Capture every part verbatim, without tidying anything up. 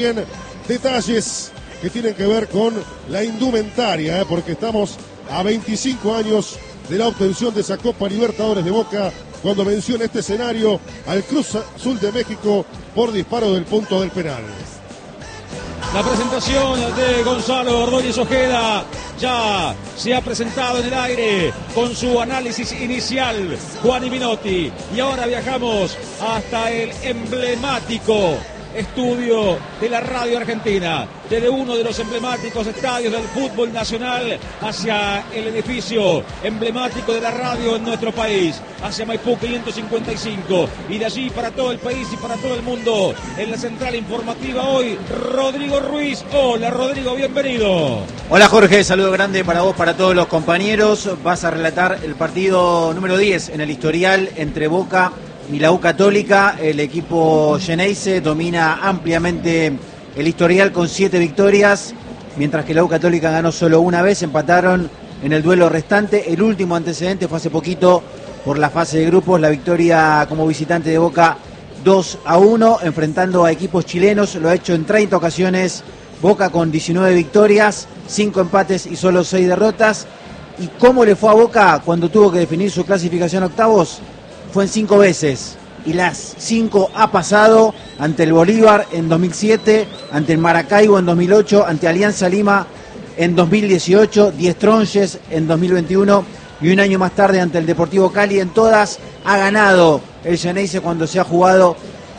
Bien, detalles que tienen que ver con la indumentaria, ¿eh? porque estamos a veinticinco años de la obtención de esa Copa Libertadores de Boca, cuando venció en este escenario al Cruz Azul de México por disparo del punto del penal. La presentación de Gonzalo Ordóñez Ojeda ya se ha presentado en el aire con su análisis inicial, Juan Minotti. Y ahora viajamos hasta el emblemático estudio de la Radio Argentina, desde uno de los emblemáticos estadios del fútbol nacional hacia el edificio emblemático de la radio en nuestro país, hacia Maipú quinientos cincuenta y cinco, y de allí para todo el país y para todo el mundo, en la central informativa hoy, Rodrigo Ruiz. Hola Rodrigo, bienvenido. Hola Jorge, saludo grande para vos, para todos los compañeros. Vas a relatar el partido número diez en el historial entre Boca y la U Católica. El equipo Xeneize domina ampliamente el historial con siete victorias, mientras que la U Católica ganó solo una vez. Empataron en el duelo restante. El último antecedente fue hace poquito por la fase de grupos, la victoria como visitante de Boca dos a uno, enfrentando a equipos chilenos. Lo ha hecho en treinta ocasiones Boca, con diecinueve victorias, cinco empates y solo seis derrotas. ¿Y cómo le fue a Boca cuando tuvo que definir su clasificación a octavos? Fue en cinco veces, y las cinco ha pasado ante el Bolívar en dos mil siete, ante el Maracaibo en dos mil ocho, ante Alianza Lima en dos mil dieciocho, Die Strongest en dos mil veintiuno y un año más tarde ante el Deportivo Cali. En todas ha ganado el Xeneize cuando se ha jugado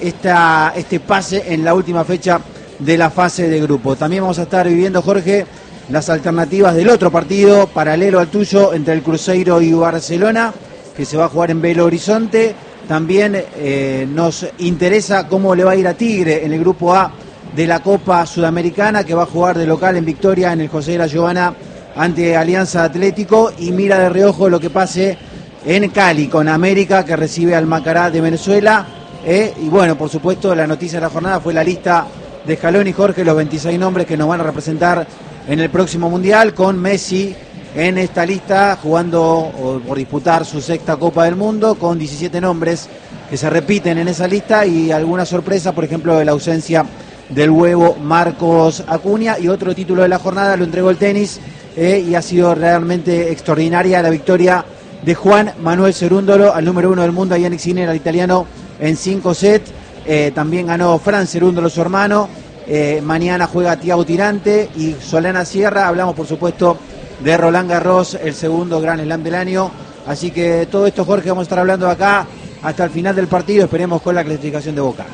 esta, este pase en la última fecha de la fase de grupo. También vamos a estar viviendo, Jorge, las alternativas del otro partido paralelo al tuyo entre el Cruzeiro y Barcelona, que se va a jugar en Belo Horizonte. También eh, nos interesa cómo le va a ir a Tigre en el grupo A de la Copa Sudamericana, que va a jugar de local en Victoria en el José de la Giovana ante Alianza Atlético, y mira de reojo lo que pase en Cali con América, que recibe al Macará de Venezuela. Eh, y bueno, por supuesto, la noticia de la jornada fue la lista de Scaloni y Jorge, los veintiséis nombres que nos van a representar en el próximo Mundial, con Messi en esta lista, jugando o por disputar su sexta Copa del Mundo, con diecisiete nombres que se repiten en esa lista, y alguna sorpresa, por ejemplo, de la ausencia del huevo Marcos Acuña. Y otro título de la jornada lo entregó el tenis, eh, y ha sido realmente extraordinaria la victoria de Juan Manuel Cerúndolo al número uno del mundo, a Yannick Sinner, al italiano, en cinco sets. Eh, también ganó Fran Cerúndolo, su hermano. Eh, mañana juega Thiago Tirante y Solana Sierra. Hablamos, por supuesto, de Roland Garros, el segundo Grand Slam del año. Así que todo esto, Jorge, vamos a estar hablando acá hasta el final del partido. Esperemos con la clasificación de Boca.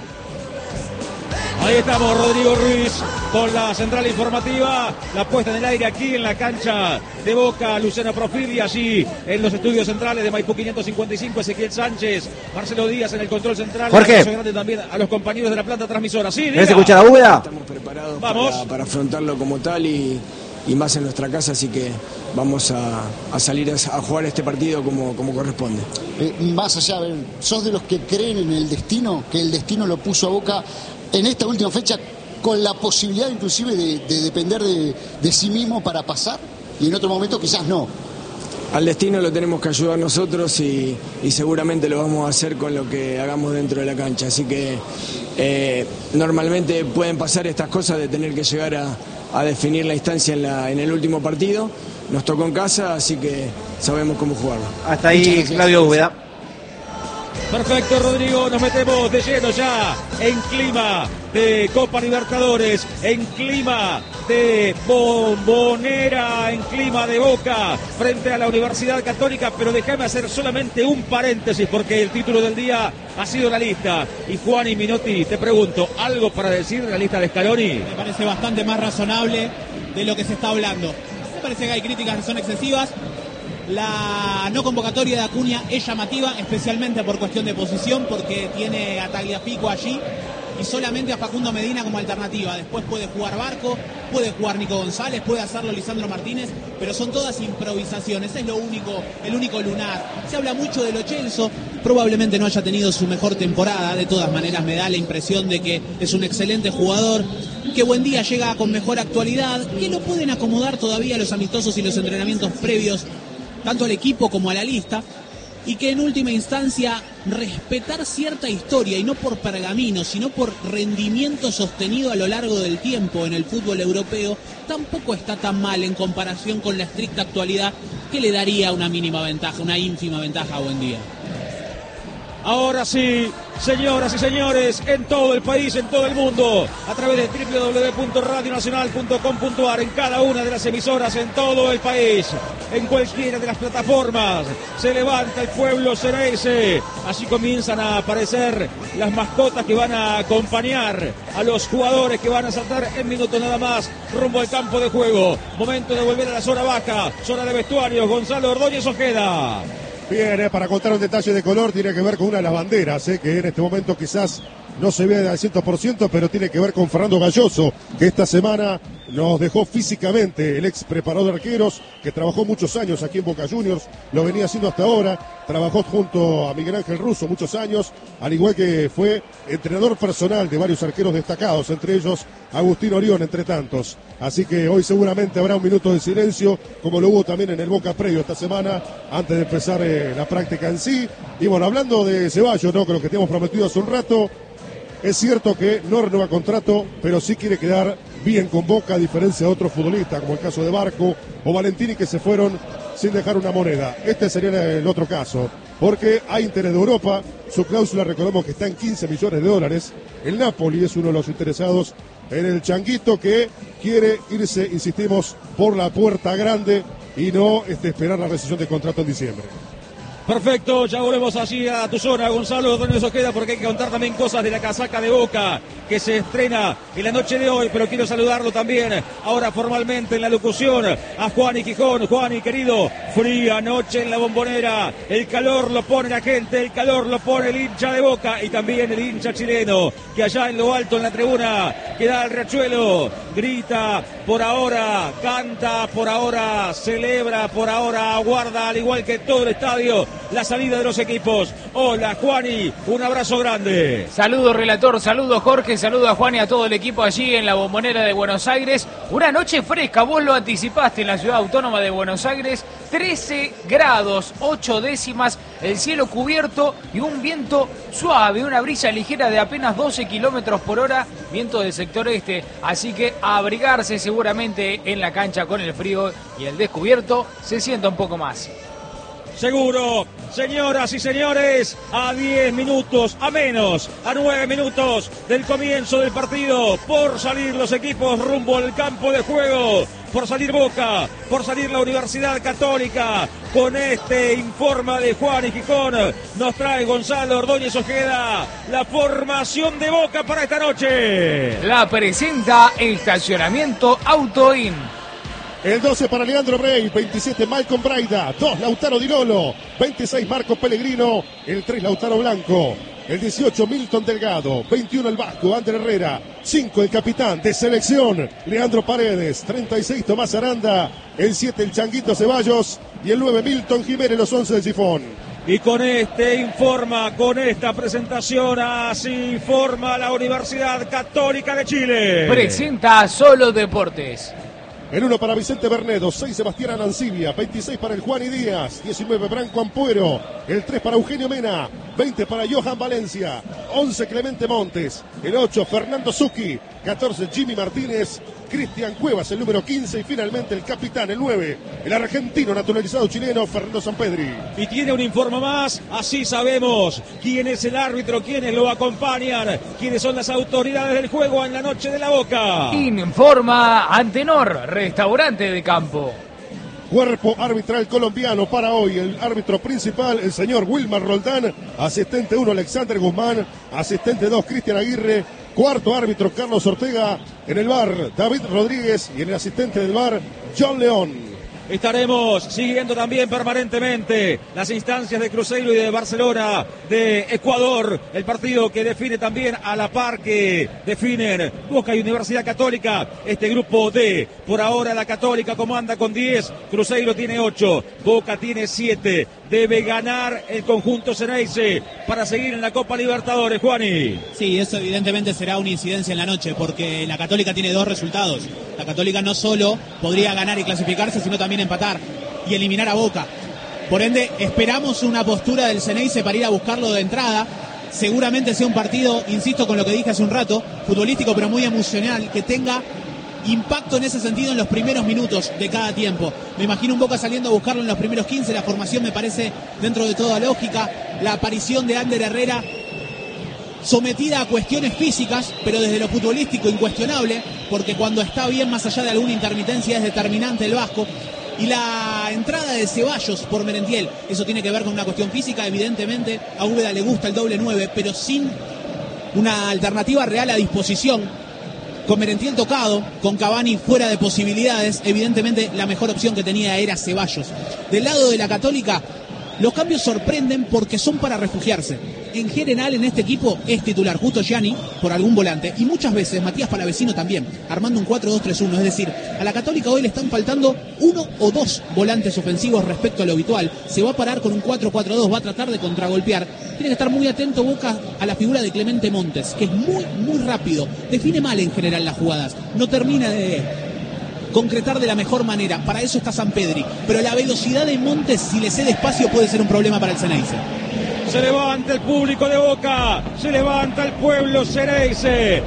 Ahí estamos, Rodrigo Ruiz, con la central informativa, la puesta en el aire aquí en la cancha de Boca, Luciano Profili, allí en los estudios centrales de Maipú quinientos cincuenta y cinco, Ezequiel Sánchez, Marcelo Díaz en el control central. Jorge. Grande también a los compañeros de la planta transmisora. Sí, ¿Querés escuchar a Úbeda? Estamos preparados Vamos. Para, para afrontarlo como tal y, y más en nuestra casa, así que vamos a, a salir a, a jugar este partido como, como corresponde. Eh, más allá, ¿sos de los que creen en el destino? Que el destino lo puso a Boca en esta última fecha, con la posibilidad inclusive de, de depender de, de sí mismo para pasar, y en otro momento quizás no. Al destino lo tenemos que ayudar nosotros, y, y seguramente lo vamos a hacer con lo que hagamos dentro de la cancha. Así que eh, normalmente pueden pasar estas cosas de tener que llegar a, a definir la instancia en, la, en el último partido. Nos tocó en casa, así que sabemos cómo jugarlo. Hasta ahí Claudio Úbeda. Perfecto, Rodrigo, nos metemos de lleno ya en clima de Copa Libertadores, en clima de bombonera, en clima de Boca frente a la Universidad Católica. Pero déjame hacer solamente un paréntesis, porque el título del día ha sido la lista. Y Juan y Minotti, te pregunto, ¿algo para decir de la lista de Scaloni? Me parece bastante más razonable de lo que se está hablando. Me parece que hay críticas que son excesivas. La no convocatoria de Acuña es llamativa, especialmente por cuestión de posición, porque tiene a Tagliafico allí y solamente a Facundo Medina como alternativa. Después puede jugar Barco, puede jugar Nico González, puede hacerlo Lisandro Martínez, pero son todas improvisaciones. Es lo único, el único lunar. Se habla mucho de Lo Celso, probablemente no haya tenido su mejor temporada. De todas maneras, me da la impresión de que es un excelente jugador, que buen día llega con mejor actualidad, que lo pueden acomodar todavía los amistosos y los entrenamientos previos tanto al equipo como a la lista. y que en última instancia respetar cierta historia, y no por pergamino, sino por rendimiento sostenido a lo largo del tiempo en el fútbol europeo, tampoco está tan mal en comparación con la estricta actualidad que le daría una mínima ventaja, una ínfima ventaja a Buendía. Ahora sí, señoras y señores, en todo el país, en todo el mundo, a través de doble u doble u doble u punto radio nacional punto com punto a r, en cada una de las emisoras en todo el país, en cualquiera de las plataformas, se levanta el pueblo xeneize. Así comienzan a aparecer las mascotas que van a acompañar a los jugadores que van a saltar en minutos nada más rumbo al campo de juego. Momento de volver a la zona baja, zona de vestuarios. Gonzalo Ordóñez Ojeda. Bien, eh, para contar un detalle de color, tiene que ver con una de las banderas, eh, que en este momento quizás no se ve al cien por ciento, pero tiene que ver con Fernando Galloso, que esta semana nos dejó físicamente, el ex preparador de arqueros, que trabajó muchos años aquí en Boca Juniors, lo venía haciendo hasta ahora, trabajó junto a Miguel Ángel Russo muchos años, al igual que fue entrenador personal de varios arqueros destacados, entre ellos Agustín Orión, entre tantos. Así que hoy seguramente habrá un minuto de silencio, como lo hubo también en el Boca previo esta semana, antes de empezar eh, la práctica en sí. Y bueno, hablando de Ceballos, ¿no?, con lo que teníamos prometido hace un rato, es cierto que no renueva contrato, pero sí quiere quedar bien con Boca, a diferencia de otros futbolistas, como el caso de Barco o Valentini, que se fueron sin dejar una moneda. Este sería el otro caso, porque hay interés de Europa. Su cláusula, recordemos que está en quince millones de dólares. El Napoli es uno de los interesados en el Changuito, que quiere irse, insistimos, por la puerta grande y no este, esperar la rescisión de contrato en diciembre. Perfecto, ya volvemos allí a tu zona, Gonzalo Ordóñez Ojeda, porque hay que contar también cosas de la casaca de Boca, que se estrena en la noche de hoy, pero quiero saludarlo también, ahora formalmente en la locución, a Juani Quijón. Juani, querido, fría noche en la Bombonera, el calor lo pone la gente, el calor lo pone el hincha de Boca, y también el hincha chileno, que allá en lo alto, en la tribuna, que da el riachuelo, grita por ahora, canta por ahora, celebra por ahora, aguarda, al igual que todo el estadio, la salida de los equipos. Hola, Juani, un abrazo grande. Saludos, relator, saludos, Jorge, saludos a Juan y a todo el equipo allí en la Bombonera de Buenos Aires. Una noche fresca, vos lo anticipaste, en la ciudad autónoma de Buenos Aires. trece grados, ocho décimas, el cielo cubierto y un viento suave, una brisa ligera de apenas doce kilómetros por hora, viento del sector este. Así que a abrigarse seguramente en la cancha con el frío, y el descubierto se sienta un poco más. Seguro, señoras y señores, a diez minutos, a menos, a nueve minutos del comienzo del partido, por salir los equipos rumbo al campo de juego, por salir Boca, por salir la Universidad Católica. Con este informe de Juan y Quijón, nos trae Gonzalo Ordóñez Ojeda la formación de Boca para esta noche. La presenta Estacionamiento Autoin. El doce para Leandro Rey, veintisiete Malcolm Braida, dos Lautaro Di Lolo, veintiséis Marco Pellegrino, el tres Lautaro Blanco, el dieciocho Milton Delgado, veintiuno el Vasco Ander Herrera, cinco el capitán de selección Leandro Paredes, treinta y seis Tomás Aranda, el siete el Changuito Ceballos y el nueve Milton Jiménez, los once del Sifón. Y con este informa, con esta presentación, así forma la Universidad Católica de Chile. Presenta Solo Deportes. El uno para Vicente Bernedo, seis Sebastián Anancibia, veintiséis para el Juan y Díaz, diecinueve Branco Ampuero, el tres para Eugenio Mena, veinte para Johan Valencia, once Clemente Montes, el ocho Fernando Zucchi, catorce Jimmy Martínez, Cristian Cuevas, el número quince, y finalmente el capitán, el nueve, el argentino naturalizado chileno Fernando Sampedri. Y tiene un informe más, así sabemos quién es el árbitro, quiénes lo acompañan, quiénes son las autoridades del juego en la noche de la Boca. Informa Antenor, restaurante de campo. Cuerpo arbitral colombiano para hoy, el árbitro principal, el señor Wilmar Roldán, asistente uno Alexander Guzmán, asistente dos Cristian Aguirre, cuarto árbitro Carlos Ortega, en el V A R David Rodríguez y en el asistente del V A R John León. Estaremos siguiendo también permanentemente las instancias de Cruzeiro y de Barcelona de Ecuador, el partido que define también a la par que definen Boca y Universidad Católica, este grupo D. Por ahora la Católica comanda con diez, Cruzeiro tiene ocho, Boca tiene siete. Debe ganar el conjunto xeneize para seguir en la Copa Libertadores, Juani. Sí, eso evidentemente será una incidencia en la noche, porque la Católica tiene dos resultados. La Católica no solo podría ganar y clasificarse, sino también empatar y eliminar a Boca. Por ende, esperamos una postura del Xeneize para ir a buscarlo de entrada. Seguramente sea un partido, insisto con lo que dije hace un rato, futbolístico pero muy emocional, que tenga impacto en ese sentido en los primeros minutos de cada tiempo. Me imagino un Boca saliendo a buscarlo en los primeros quince, la formación me parece dentro de toda lógica, la aparición de Ander Herrera sometida a cuestiones físicas, pero desde lo futbolístico incuestionable, porque cuando está bien, más allá de alguna intermitencia, es determinante el vasco. Y la entrada de Ceballos por Merentiel, eso tiene que ver con una cuestión física, evidentemente a Úbeda le gusta el doble nueve, pero sin una alternativa real a disposición. Con Merentiel tocado, con Cavani fuera de posibilidades, evidentemente la mejor opción que tenía era Ceballos. Del lado de la Católica, los cambios sorprenden porque son para refugiarse. En general en este equipo es titular Justo Gianni por algún volante y muchas veces Matías Palavecino también, armando un cuatro dos tres uno. Es decir, a la Católica hoy le están faltando uno o dos volantes ofensivos respecto a lo habitual. Se va a parar con un cuatro cuatro dos, va a tratar de contragolpear. Tiene que estar muy atento Boca a la figura de Clemente Montes, que es muy, muy rápido. Define mal en general las jugadas. No termina de concretar de la mejor manera. Para eso está Sampedri. Pero la velocidad de Montes, si le cede espacio, puede ser un problema para el Xeneize. Se levanta el público de Boca, se levanta el pueblo Xeneize,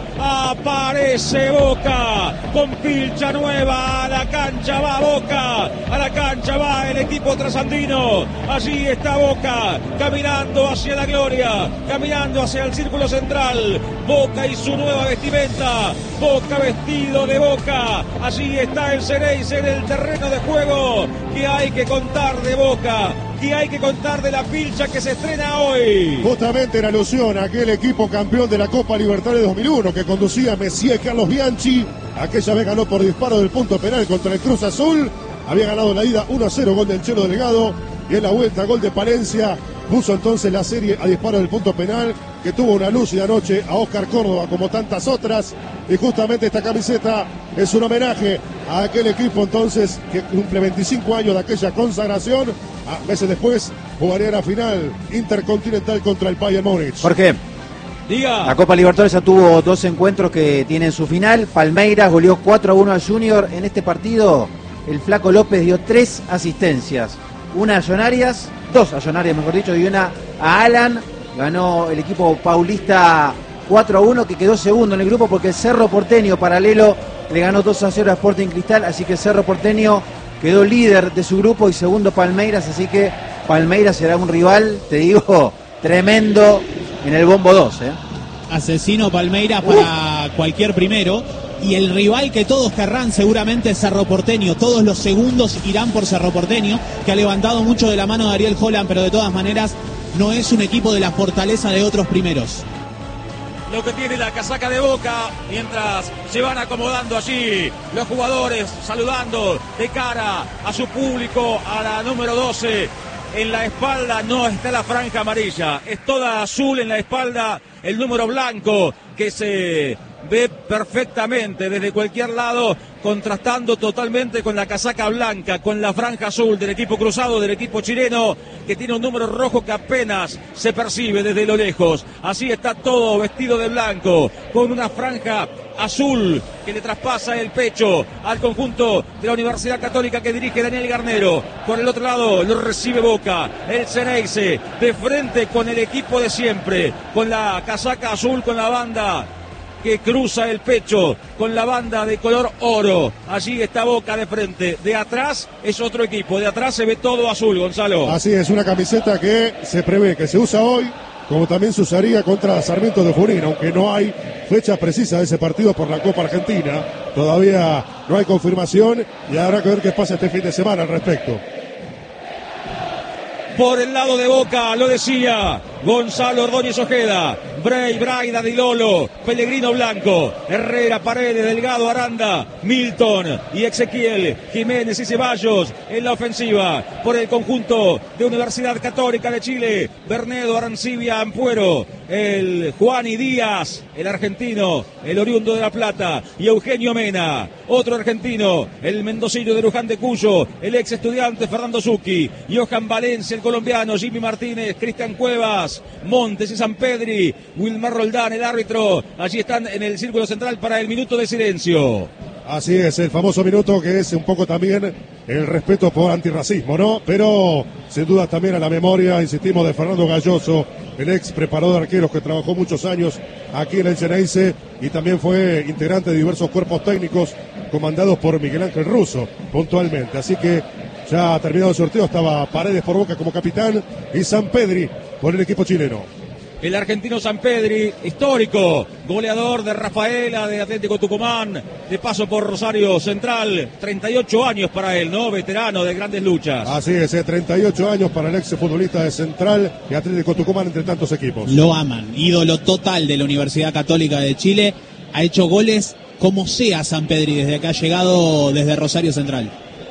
aparece Boca con pilcha nueva, a la cancha va Boca, a la cancha va el equipo trasandino, allí está Boca, caminando hacia la gloria, caminando hacia el círculo central, Boca y su nueva vestimenta, Boca vestido de Boca, allí está el Xeneize en el terreno de juego, que hay que contar de Boca, que hay que contar de la pilcha que se estrena hoy. Justamente en alusión a aquel equipo campeón de la Copa Libertadores dos mil uno que conducía Messier Carlos Bianchi, aquella vez ganó por disparo del punto penal contra el Cruz Azul, había ganado la ida uno a cero, gol del Chelo Delgado, y en la vuelta gol de Palencia, puso entonces la serie a disparo del punto penal, que tuvo una lúcida noche a Oscar Córdoba como tantas otras, y justamente esta camiseta es un homenaje a aquel equipo entonces que cumple veinticinco años de aquella consagración. A meses después jugaría la final intercontinental contra el Bayern Múnich. ¿Por qué? Diga. La Copa Libertadores ya tuvo dos encuentros que tienen su final. Palmeiras goleó cuatro a uno al Junior. En este partido el Flaco López dio tres asistencias. Una a John Arias, dos a John Arias mejor dicho, y una a Alan. Ganó el equipo paulista cuatro a uno, que quedó segundo en el grupo porque el Cerro Porteño paralelo le ganó dos a cero a Sporting Cristal. Así que el Cerro Porteño quedó líder de su grupo y segundo Palmeiras, así que Palmeiras será un rival, te digo, tremendo en el bombo dos. ¿eh? Asesino Palmeiras para uh. cualquier primero. Y el rival que todos querrán seguramente es Cerro Porteño. Todos los segundos irán por Cerro Porteño, que ha levantado mucho de la mano de Ariel Holland, pero de todas maneras no es un equipo de la fortaleza de otros primeros. Lo que tiene la casaca de Boca, mientras se van acomodando allí los jugadores, saludando de cara a su público, a la número doce. En la espalda no está la franja amarilla, es toda azul en la espalda, el número blanco que se ve perfectamente desde cualquier lado, contrastando totalmente con la casaca blanca, con la franja azul del equipo cruzado, del equipo chileno, que tiene un número rojo que apenas se percibe desde lo lejos. Así está todo vestido de blanco, con una franja azul que le traspasa el pecho al conjunto de la Universidad Católica que dirige Daniel Garnero. Por el otro lado lo recibe Boca, el Xeneize, de frente con el equipo de siempre, con la casaca azul, con la banda que cruza el pecho, con la banda de color oro. Allí está Boca de frente, de atrás es otro equipo, de atrás se ve todo azul, Gonzalo. Así es, una camiseta que se prevé que se usa hoy, como también se usaría contra Sarmiento de Junín, aunque no hay fecha precisa de ese partido por la Copa Argentina. Todavía no hay confirmación y habrá que ver qué pasa este fin de semana al respecto. Por el lado de Boca, lo decía Gonzalo Ordóñez Ojeda, Bray, Braida, Di Lolo, Pellegrino Blanco, Herrera, Paredes, Delgado, Aranda, Milton y Ezequiel, Jiménez y Ceballos en la ofensiva. Por el conjunto de Universidad Católica de Chile, Bernedo, Arancibia, Ampuero, el Juani Díaz, el argentino, el oriundo de La Plata, y Eugenio Mena, otro argentino, el mendocino de Luján de Cuyo, el ex estudiante Fernando Zucchi, Johan Valencia, el colombiano, Jimmy Martínez, Cristian Cuevas, Montes y Sampedri, Wilmar Roldán, el árbitro. Allí están en el círculo central para el minuto de silencio. Así es, el famoso minuto que es un poco también el respeto por antirracismo, ¿no? Pero sin duda también a la memoria, insistimos, de Fernando Galloso, el ex preparador de arqueros que trabajó muchos años aquí en el Xeneize y también fue integrante de diversos cuerpos técnicos comandados por Miguel Ángel Russo, puntualmente. Así que ya terminado el sorteo, estaba Paredes por Boca como capitán y Sampedri por el equipo chileno. El argentino Sampedri, histórico, goleador de Rafaela, de Atlético Tucumán, de paso por Rosario Central, treinta y ocho años para él, ¿no? Veterano de grandes luchas. Así es, eh, treinta y ocho años para el ex futbolista de Central y Atlético Tucumán entre tantos equipos. Lo aman, ídolo total de la Universidad Católica de Chile, ha hecho goles como sea Sampedri desde que ha llegado desde Rosario Central.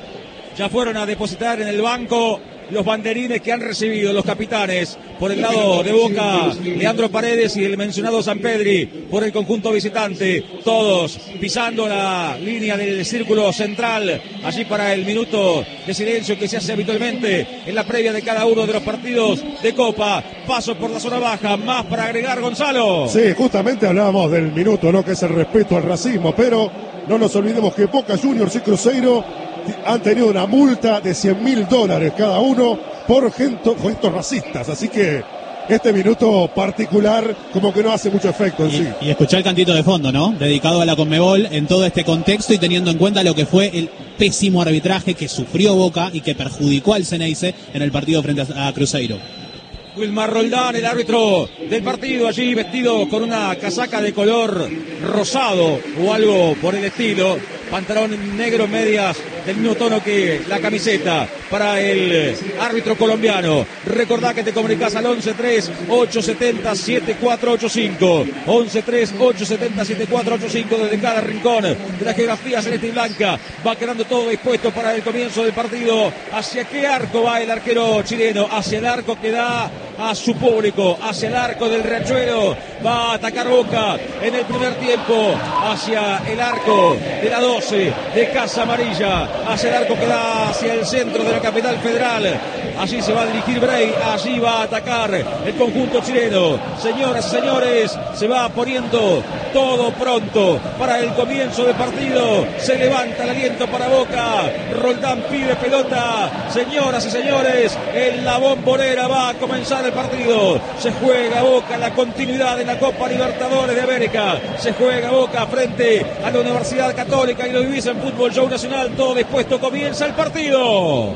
Ya fueron a depositar en el banco los banderines que han recibido los capitanes por el lado de Boca, Leandro Paredes y el mencionado Sampedri por el conjunto visitante, todos pisando la línea del círculo central, allí para el minuto de silencio que se hace habitualmente en la previa de cada uno de los partidos de Copa. Paso por la zona baja, más para agregar, Gonzalo. Sí, justamente hablábamos del minuto, ¿no? Que es el respeto al racismo, pero no nos olvidemos que Boca Juniors y Cruzeiro han tenido una multa de cien mil dólares cada uno por gestos racistas, así que este minuto particular como que no hace mucho efecto en y, sí. Y escuchar el cantito de fondo, ¿no? Dedicado a la Conmebol en todo este contexto y teniendo en cuenta lo que fue el pésimo arbitraje que sufrió Boca y que perjudicó al Xeneize en el partido frente a Cruzeiro. Wilmar Roldán, el árbitro del partido, allí vestido con una casaca de color rosado o algo por el estilo, pantalón negro, medias del mismo tono que la camiseta para el árbitro colombiano. Recordá que te comunicás al once tres ocho siete cero siete cuatro ocho cinco, once tres ocho siete cero siete cuatro ocho cinco, desde cada rincón de la geografía celeste y blanca. Va quedando todo dispuesto para el comienzo del partido. ¿Hacia qué arco va el arquero chileno? Hacia el arco que da a su público, hacia el arco del Riachuelo. Va a atacar Boca en el primer tiempo, hacia el arco de la doce de Casa Amarilla, hacia el arco que da hacia el centro de la capital federal. Allí se va a dirigir Bray, allí va a atacar el conjunto chileno. Señoras y señores, se va poniendo todo pronto para el comienzo del partido. Se levanta el aliento para Boca. Roldán pide pelota. Señoras y señores, en la Bombonera va a comenzar el partido. Se juega Boca la continuidad de la Copa Libertadores de América. Se juega Boca frente a la Universidad Católica y lo vivís en Fútbol Show Nacional. Todo dispuesto, comienza el partido.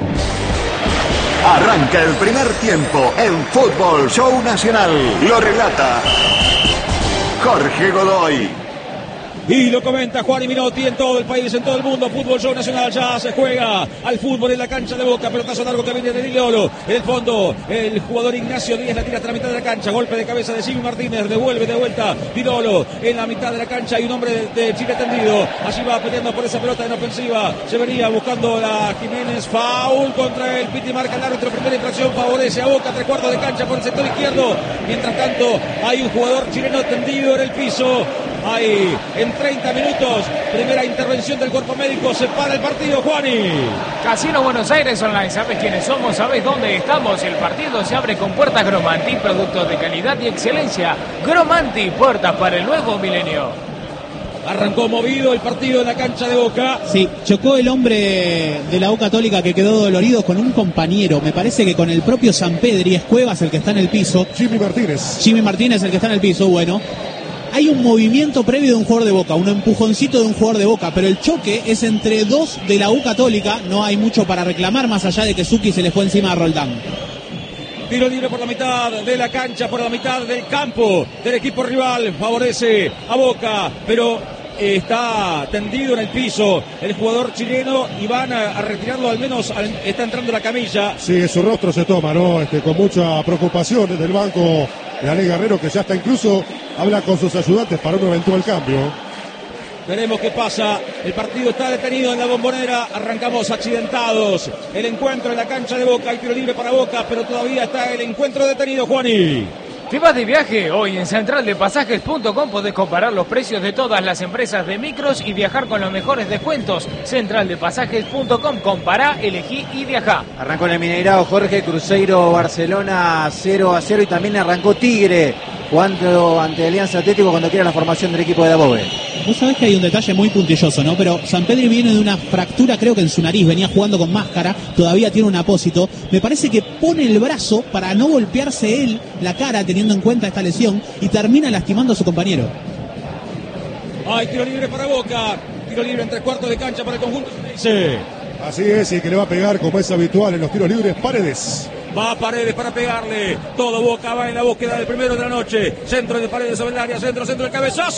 Arranca el primer tiempo en Fútbol Show Nacional. Lo relata Jorge Godoy. Y lo comenta Juan Minotti en todo el país, en todo el mundo. Fútbol Show Nacional, ya se juega al fútbol en la cancha de Boca. Pelotazo largo que viene de Liliolo. En el fondo, el jugador Ignacio Díaz la tira hasta la mitad de la cancha. Golpe de cabeza de Jimmy Martínez. Devuelve de vuelta Liliolo. En la mitad de la cancha hay un hombre de, de Chile tendido. Allí va peleando por esa pelota en ofensiva. Se venía buscando la Jiménez. Foul contra el Piti, marca el árbitro. Primera infracción, favorece a Boca. Tres cuartos de cancha por el sector izquierdo. Mientras tanto, hay un jugador chileno tendido en el piso. Hay en treinta minutos, primera intervención del cuerpo médico, se para el partido, Juani. Casino Buenos Aires Online, ¿sabes quiénes somos? ¿Sabes dónde estamos? El partido se abre con puertas Gromanti, productos de calidad y excelencia. Gromanti, puertas para el nuevo milenio. Arrancó movido el partido en la cancha de Boca. Sí, chocó el hombre de la U Católica que quedó dolorido con un compañero. Me parece que con el propio Sampedri, es Cuevas el que está en el piso. Jimmy Martínez. Jimmy Martínez el que está en el piso, bueno. Hay un movimiento previo de un jugador de Boca, un empujoncito de un jugador de Boca, pero el choque es entre dos de la U Católica. No hay mucho para reclamar más allá de que Zucchi se les fue encima a Roldán. Tiro libre por la mitad de la cancha, por la mitad del campo del equipo rival. Favorece a Boca, pero está tendido en el piso el jugador chileno y van a, a retirarlo, al menos al, está entrando la camilla. Sí, su rostro se toma, ¿no? Este, con mucha preocupación desde el banco de Ale Guerrero, que ya está incluso, habla con sus ayudantes para un eventual cambio. Veremos qué pasa. El partido está detenido en la Bombonera. Arrancamos accidentados. El encuentro en la cancha de Boca. Hay tiro libre para Boca, pero todavía está el encuentro detenido, Juani. ¿Te vas de viaje? Hoy en central de pasajes punto com podés comparar los precios de todas las empresas de micros y viajar con los mejores descuentos. central de pasajes punto com, compará, elegí y viajá. Arrancó en el Mineirao, Jorge. Cruzeiro Barcelona cero a cero y también arrancó Tigre jugando ante Alianza Atlético cuando quiera la formación del equipo de Dabove. Vos sabés que hay un detalle muy puntilloso, ¿no? Pero Sampedri viene de una fractura, creo que en su nariz, venía jugando con máscara, todavía tiene un apósito. Me parece que pone el brazo para no golpearse él la cara, teniendo en cuenta esta lesión, y termina lastimando a su compañero. Hay tiro libre para Boca, tiro libre en tres cuartos de cancha para el conjunto. Sí. Así es, y que le va a pegar, como es habitual en los tiros libres, Paredes. Va Paredes para pegarle. Todo Boca va en la búsqueda del primero de la noche. Centro de Paredes sobre el área. Centro, centro, el cabezazo.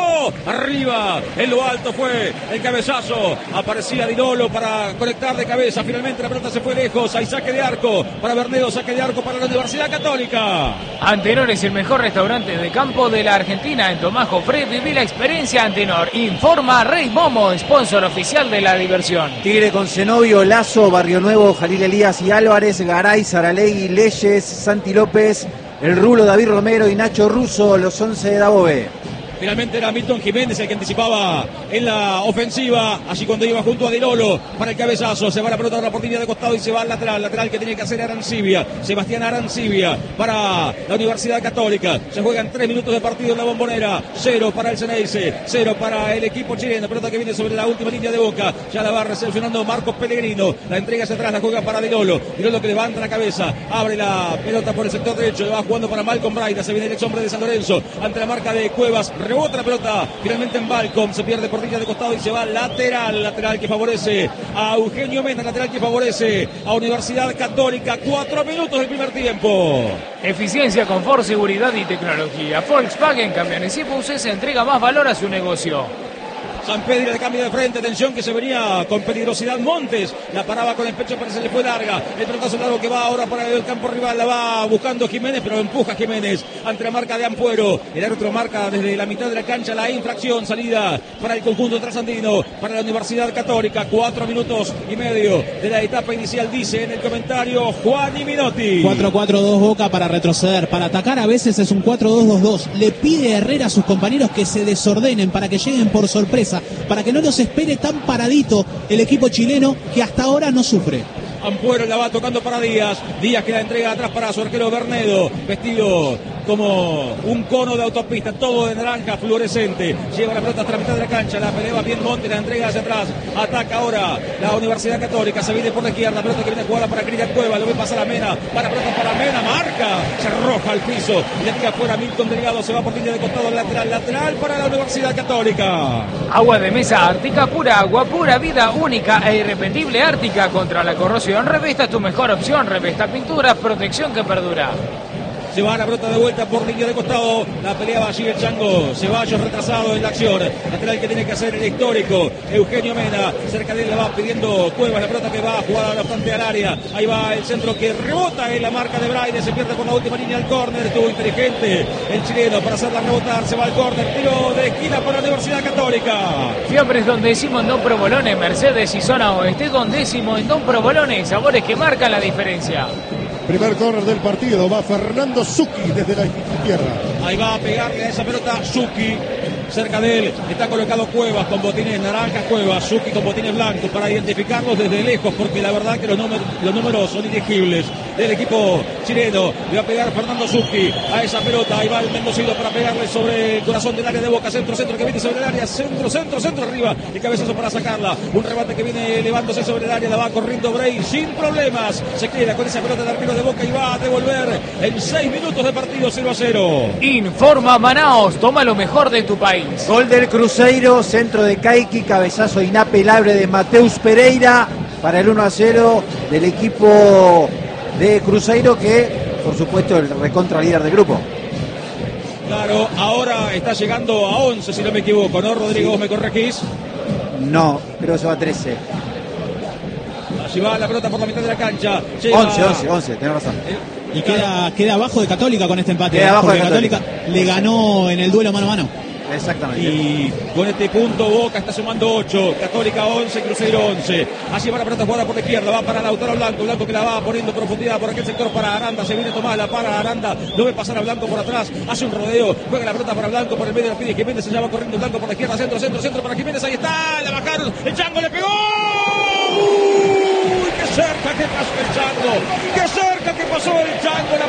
Arriba, en lo alto fue el cabezazo. Aparecía Dinolo para conectar de cabeza. Finalmente la pelota se fue lejos. Hay saque de arco para Bernedo. Saque de arco para la Universidad Católica. Antenor es el mejor restaurante de campo de la Argentina. En Tomás Jofré viví la experiencia Antenor. Informa Rey Momo, sponsor oficial de la diversión. Tigre con Zenobio, Lazo, Barrio Nuevo, Jalil Elías y Álvarez, Garay, Saralegui, Leyes, Santi López, el Rulo, David Romero y Nacho Russo, los once de Dabove. Finalmente era Milton Jiménez el que anticipaba en la ofensiva. Allí cuando iba junto a Dinolo para el cabezazo. Se va la pelota a la portería de costado y se va al lateral. Lateral que tiene que hacer Arancibia. Sebastián Arancibia para la Universidad Católica. Se juegan tres minutos de partido en la Bombonera. Cero para el Ceneice. Cero para el equipo chileno. Pelota que viene sobre la última línea de Boca. Ya la va recepcionando Marcos Pellegrino. La entrega hacia atrás. La juega para Dinolo. Dinolo que levanta la cabeza. Abre la pelota por el sector derecho. Le va jugando para Malcolm Braida. Se viene el ex hombre de San Lorenzo. Ante la marca de Cuevas. Rebota la pelota, finalmente en Balcom, se pierde por línea de costado y se va lateral, lateral que favorece a Eugenio Mena, lateral que favorece a Universidad Católica. Cuatro minutos del primer tiempo. Eficiencia, confort, seguridad y tecnología. Volkswagen Camiones y Buses entrega más valor a su negocio. Sampedri de cambio de frente, atención que se venía con peligrosidad Montes, la paraba con el pecho pero se le fue larga, el pelotazo largo que va ahora para el campo rival, la va buscando Jiménez pero empuja Jiménez ante la marca de Ampuero, el árbitro marca desde la mitad de la cancha la infracción, salida para el conjunto trasandino, para la Universidad Católica, cuatro minutos y medio de la etapa inicial, dice en el comentario Juan Minotti. cuatro cuatro dos Boca para retroceder, para atacar a veces es un cuatro dos dos dos, le pide a Herrera a sus compañeros que se desordenen para que lleguen por sorpresa, para que no los espere tan paradito el equipo chileno que hasta ahora no sufre. Ampuero la va tocando para Díaz, Díaz que la entrega atrás para su arquero Bernedo, vestido como un cono de autopista, todo de naranja fluorescente, lleva la pelota hasta la mitad de la cancha, la pelea bien Monte, la entrega hacia atrás, ataca ahora la Universidad Católica, se viene por la izquierda, pelota que viene jugada para Cristian Cueva, lo ve pasar a Mena, para pelota para Mena, marca, se arroja al piso, y le tira fuera Milton Delgado, se va por línea de costado lateral, lateral para la Universidad Católica. Agua de mesa Ártica, pura agua, pura vida, única e irrepetible Ártica contra la corrosión. Revesta es tu mejor opción, Revesta Pinturas, protección que perdura. Se va la pelota de vuelta por línea de costado. La pelea va allí el Chango. Ceballos retrasado en la acción. Lateral que tiene que hacer el histórico Eugenio Mena. Cerca de él la va pidiendo Cuevas. La pelota que va a jugar bastante al área. Ahí va el centro que rebota en la marca de Braille. Se pierde por la última línea del córner. Estuvo inteligente el chileno para hacerla rebotar. Se va al córner. Tiro de esquina para la Universidad Católica. Fiambres Don Décimo en Don Provolone, Mercedes y zona oeste. Don Décimo en Don Provolone. Sabores que marcan la diferencia. Primer córner del partido, va Fernando Zucchi desde la izquierda. Ahí va a pegarle a esa pelota Zucchi. Cerca de él está colocado Cuevas con botines naranjas, Cuevas, Zucchi con botines blancos para identificarlos desde lejos, porque la verdad que los números, los números son ilegibles del equipo chileno. Le va a pegar Fernando Zucchi a esa pelota. Ahí va el mendocino para pegarle sobre el corazón del área de Boca. Centro, centro que viene sobre el área. Centro, centro, centro arriba. Y cabezazo para sacarla. Un rebate que viene elevándose sobre el área. La va corriendo Bray sin problemas. Se queda con esa pelota de arquero de Boca y va a devolver en seis minutos de partido cero a cero. Informa Manaos. Toma lo mejor de tu país. Gol del Cruzeiro, centro de Caiki, cabezazo inapelable de Mateus Pereira para el uno a cero del equipo de Cruzeiro, que por supuesto el recontra líder del grupo. Claro, ahora está llegando a once si no me equivoco, ¿no, Rodrigo? Sí. ¿Me corregís? No, creo que se va a trece. Allí va la pelota por la mitad de la cancha. Llega... once, once, once, tenés razón. Y queda, queda abajo de Católica con este empate. Queda abajo porque de Católica. Católica le ganó en el duelo mano a mano. Exactamente. Y con este punto Boca está sumando ocho, Católica once, Cruzeiro once. Allí va la pelota jugada por la izquierda, va para Lautaro Blanco, Blanco que la va poniendo profundidad por aquel sector para Aranda, se viene Tomás, la para Aranda, lo ve pasar a Blanco por atrás, hace un rodeo, juega la pelota para Blanco por el medio, la pide Jiménez, se llama corriendo Blanco por la izquierda, centro, centro, centro para Jiménez, ahí está, la bajaron, el Chango le pegó. ¡Uy, qué cerca que pasó el Chango! ¡Qué cerca que pasó el Chango! La paró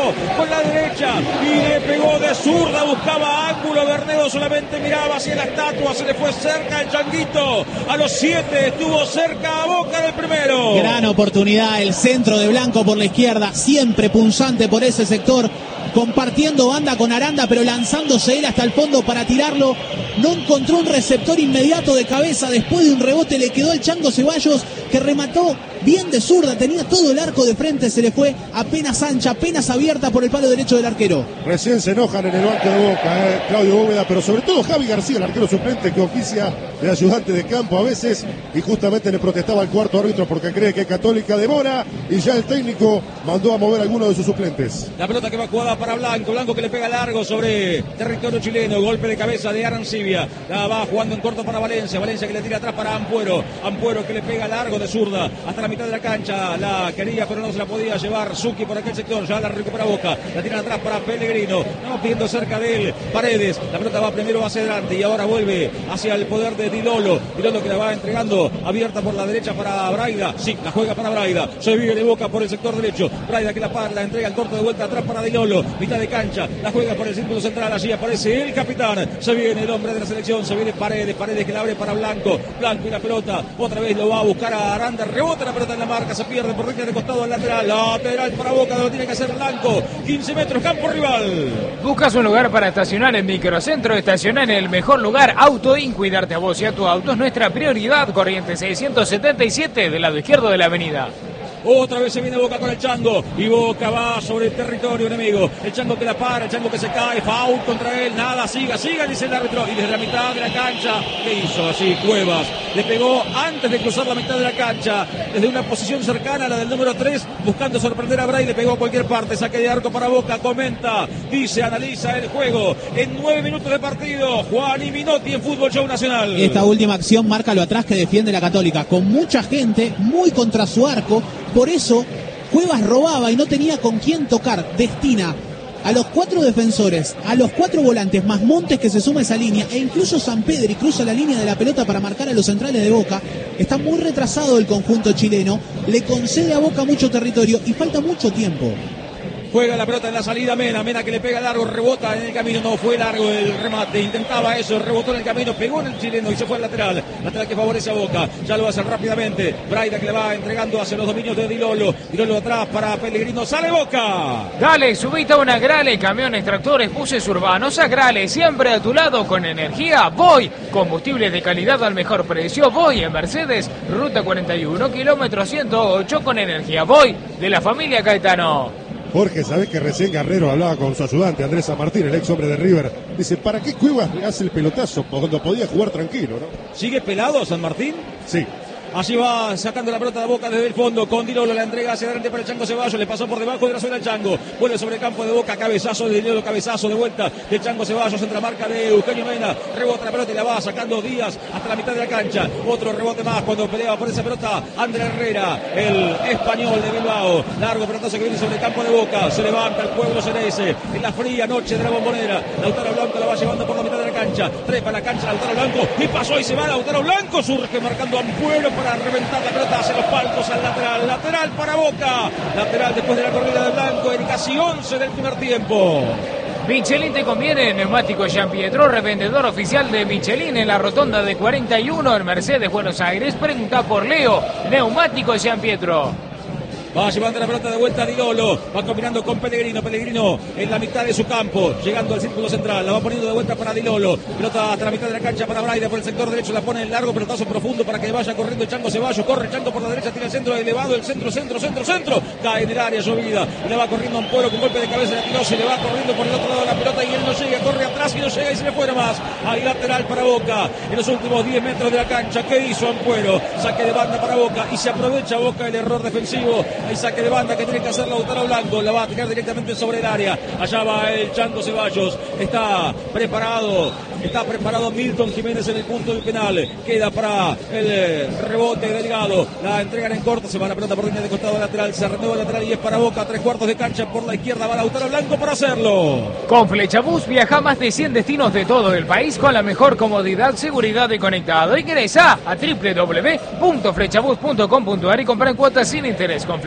con la derecha y le pegó de zurda, buscaba ángulo. Bernedo solamente miraba hacia la estatua, se le fue cerca el Changuito. A los siete estuvo cerca a Boca del primero. Gran oportunidad, el centro de Blanco por la izquierda, siempre punzante por ese sector, compartiendo banda con Aranda, pero lanzándose él hasta el fondo para tirarlo. No encontró un receptor inmediato de cabeza, después de un rebote le quedó el Chango Ceballos, que remató bien de zurda, tenía todo el arco de frente, se le fue apenas ancha, apenas abierta por el palo derecho del arquero. Recién se enojan en el banco de Boca, eh, Claudio Bóveda, pero sobre todo Javi García, el arquero suplente que oficia de ayudante de campo a veces, y justamente le protestaba al cuarto árbitro porque cree que Católica demora, y ya el técnico mandó a mover a alguno de sus suplentes. La pelota que va jugada para Blanco, Blanco que le pega largo sobre territorio chileno, golpe de cabeza de Arancibia, la va jugando en corto para Valencia, Valencia que le tira atrás para Ampuero, Ampuero que le pega largo de zurda hasta la mitad de la cancha, la quería pero no se la podía llevar Zucchi por aquel sector, ya la recupera Boca, la tiran atrás para Pellegrino, no pidiendo cerca de él Paredes, la pelota va primero hacia adelante y ahora vuelve hacia el poder de Dilolo, Dilolo que la va entregando abierta por la derecha para Braida, sí, la juega para Braida, se viene Boca por el sector derecho, Braida que la para, la entrega el corto de vuelta atrás para Dilolo, mitad de cancha, la juega por el círculo central, allí aparece el capitán, se viene el hombre de la selección, se viene Paredes, Paredes que la abre para Blanco, Blanco y la pelota, otra vez lo va a buscar a Aranda, rebota la pelota en la marca, se pierde por línea de costado al lateral, lateral para Boca, lo tiene que hacer Blanco, quince metros, campo rival. Buscas un lugar para estacionar en Microcentro, estacionar en el mejor lugar, Auto In, cuidarte a vos y a tu auto es nuestra prioridad, Corrientes seiscientos setenta y siete del lado izquierdo de la avenida. Otra vez se viene Boca con el Chango y Boca va sobre el territorio enemigo. El Chango que la para, el Chango que se cae, foul contra él, nada, siga, siga, dice el árbitro. Y desde la mitad de la cancha, ¿qué hizo así Cuevas? Le pegó antes de cruzar la mitad de la cancha, desde una posición cercana a la del número tres, buscando sorprender a Bray, le pegó a cualquier parte, saque de arco para Boca, comenta, dice, analiza el juego. En nueve minutos de partido, Juan y Minotti en Fútbol Show Nacional. Esta última acción marca lo atrás que defiende la Católica, con mucha gente, muy contra su arco. Por eso Cuevas robaba y no tenía con quién tocar. Destina a los cuatro defensores, a los cuatro volantes, más Montes que se suma a esa línea, e incluso Sampedri cruza la línea de la pelota para marcar a los centrales de Boca. Está muy retrasado el conjunto chileno, le concede a Boca mucho territorio y falta mucho tiempo. Juega la pelota en la salida Mena, Mena que le pega largo, rebota en el camino, no fue largo el remate, intentaba eso, rebotó en el camino, pegó en el chileno y se fue al lateral, lateral que favorece a Boca, ya lo hace rápidamente, Braida que le va entregando hacia los dominios de Dilolo, Dilolo atrás para Pellegrino, sale Boca. Dale, subite a una Grale, camiones, tractores, buses urbanos, a Grale, siempre a tu lado con energía, voy, combustibles de calidad al mejor precio, voy en Mercedes, ruta cuarenta y uno, kilómetro ciento ocho con energía, voy, de la familia Caetano. Jorge, ¿sabés que recién Guerrero hablaba con su ayudante Andrés San Martín, el ex hombre de River? Dice, ¿para qué Cuevas le hace el pelotazo cuando podía jugar tranquilo, no? ¿Sigue pelado San Martín? Sí. Allí va sacando la pelota de Boca desde el fondo, con Dilolo la entrega hacia adelante para el Chango Ceballos, le pasó por debajo de la suela al Chango, vuelve sobre el campo de Boca, cabezazo de Dilolo, cabezazo de vuelta del Chango Ceballos, entra marca de Eugenio Mena, rebota la pelota y la va sacando Díaz hasta la mitad de la cancha, otro rebote más cuando peleaba por esa pelota André Herrera, el español de Bilbao, largo pelotazo que viene sobre el campo de Boca, se levanta el pueblo ceneice en la fría noche de la Bombonera, Lautaro Blanco la va llevando por la mitad de la cancha, trepa la cancha Lautaro Blanco y pasó y se va Lautaro Blanco, surge marcando a Ampuero para reventar la pelota hacia los palcos al lateral, lateral para Boca, lateral después de la corrida de Blanco en casi once del primer tiempo. Michelin te conviene, neumático Jean Pietro, revendedor oficial de Michelin en la rotonda de cuarenta y uno en Mercedes, Buenos Aires. Pregunta por Leo, neumático Jean Pietro. Va llevando la pelota de vuelta a Dilolo, va combinando con Pellegrino, Pellegrino en la mitad de su campo, llegando al círculo central, la va poniendo de vuelta para Dilolo, pelota hasta la mitad de la cancha para Braida por el sector derecho, la pone en largo, pelotazo profundo para que vaya corriendo el Chango Ceballos, corre el Chango por la derecha, tira el centro elevado, el centro, centro, centro, centro, cae en el área llovida, y la va corriendo a Ampuero con golpe de cabeza, la tiró, se le va corriendo por el otro lado de la pelota y él no llega, corre atrás y no llega y se le fuera más, ahí lateral para Boca, en los últimos diez metros de la cancha, ¿qué hizo Ampuero? Saque de banda para Boca y se aprovecha Boca el error defensivo, hay saque de banda que tiene que hacer Lautaro Blanco, la va a tirar directamente sobre el área, allá va el Chango Ceballos, está preparado, está preparado Milton Jiménez en el punto del penal, queda para el rebote Delgado, la entregan en corto, se va la pelota por línea de costado lateral, se renueva el lateral y es para Boca, tres cuartos de cancha por la izquierda, va Lautaro Blanco para hacerlo. Con Flechabús viaja a más de cien destinos de todo el país con la mejor comodidad, seguridad y conectado. Ingresa a doble u doble u doble u punto flechabús punto com punto a r y compra en cuotas sin interés con Flechabús.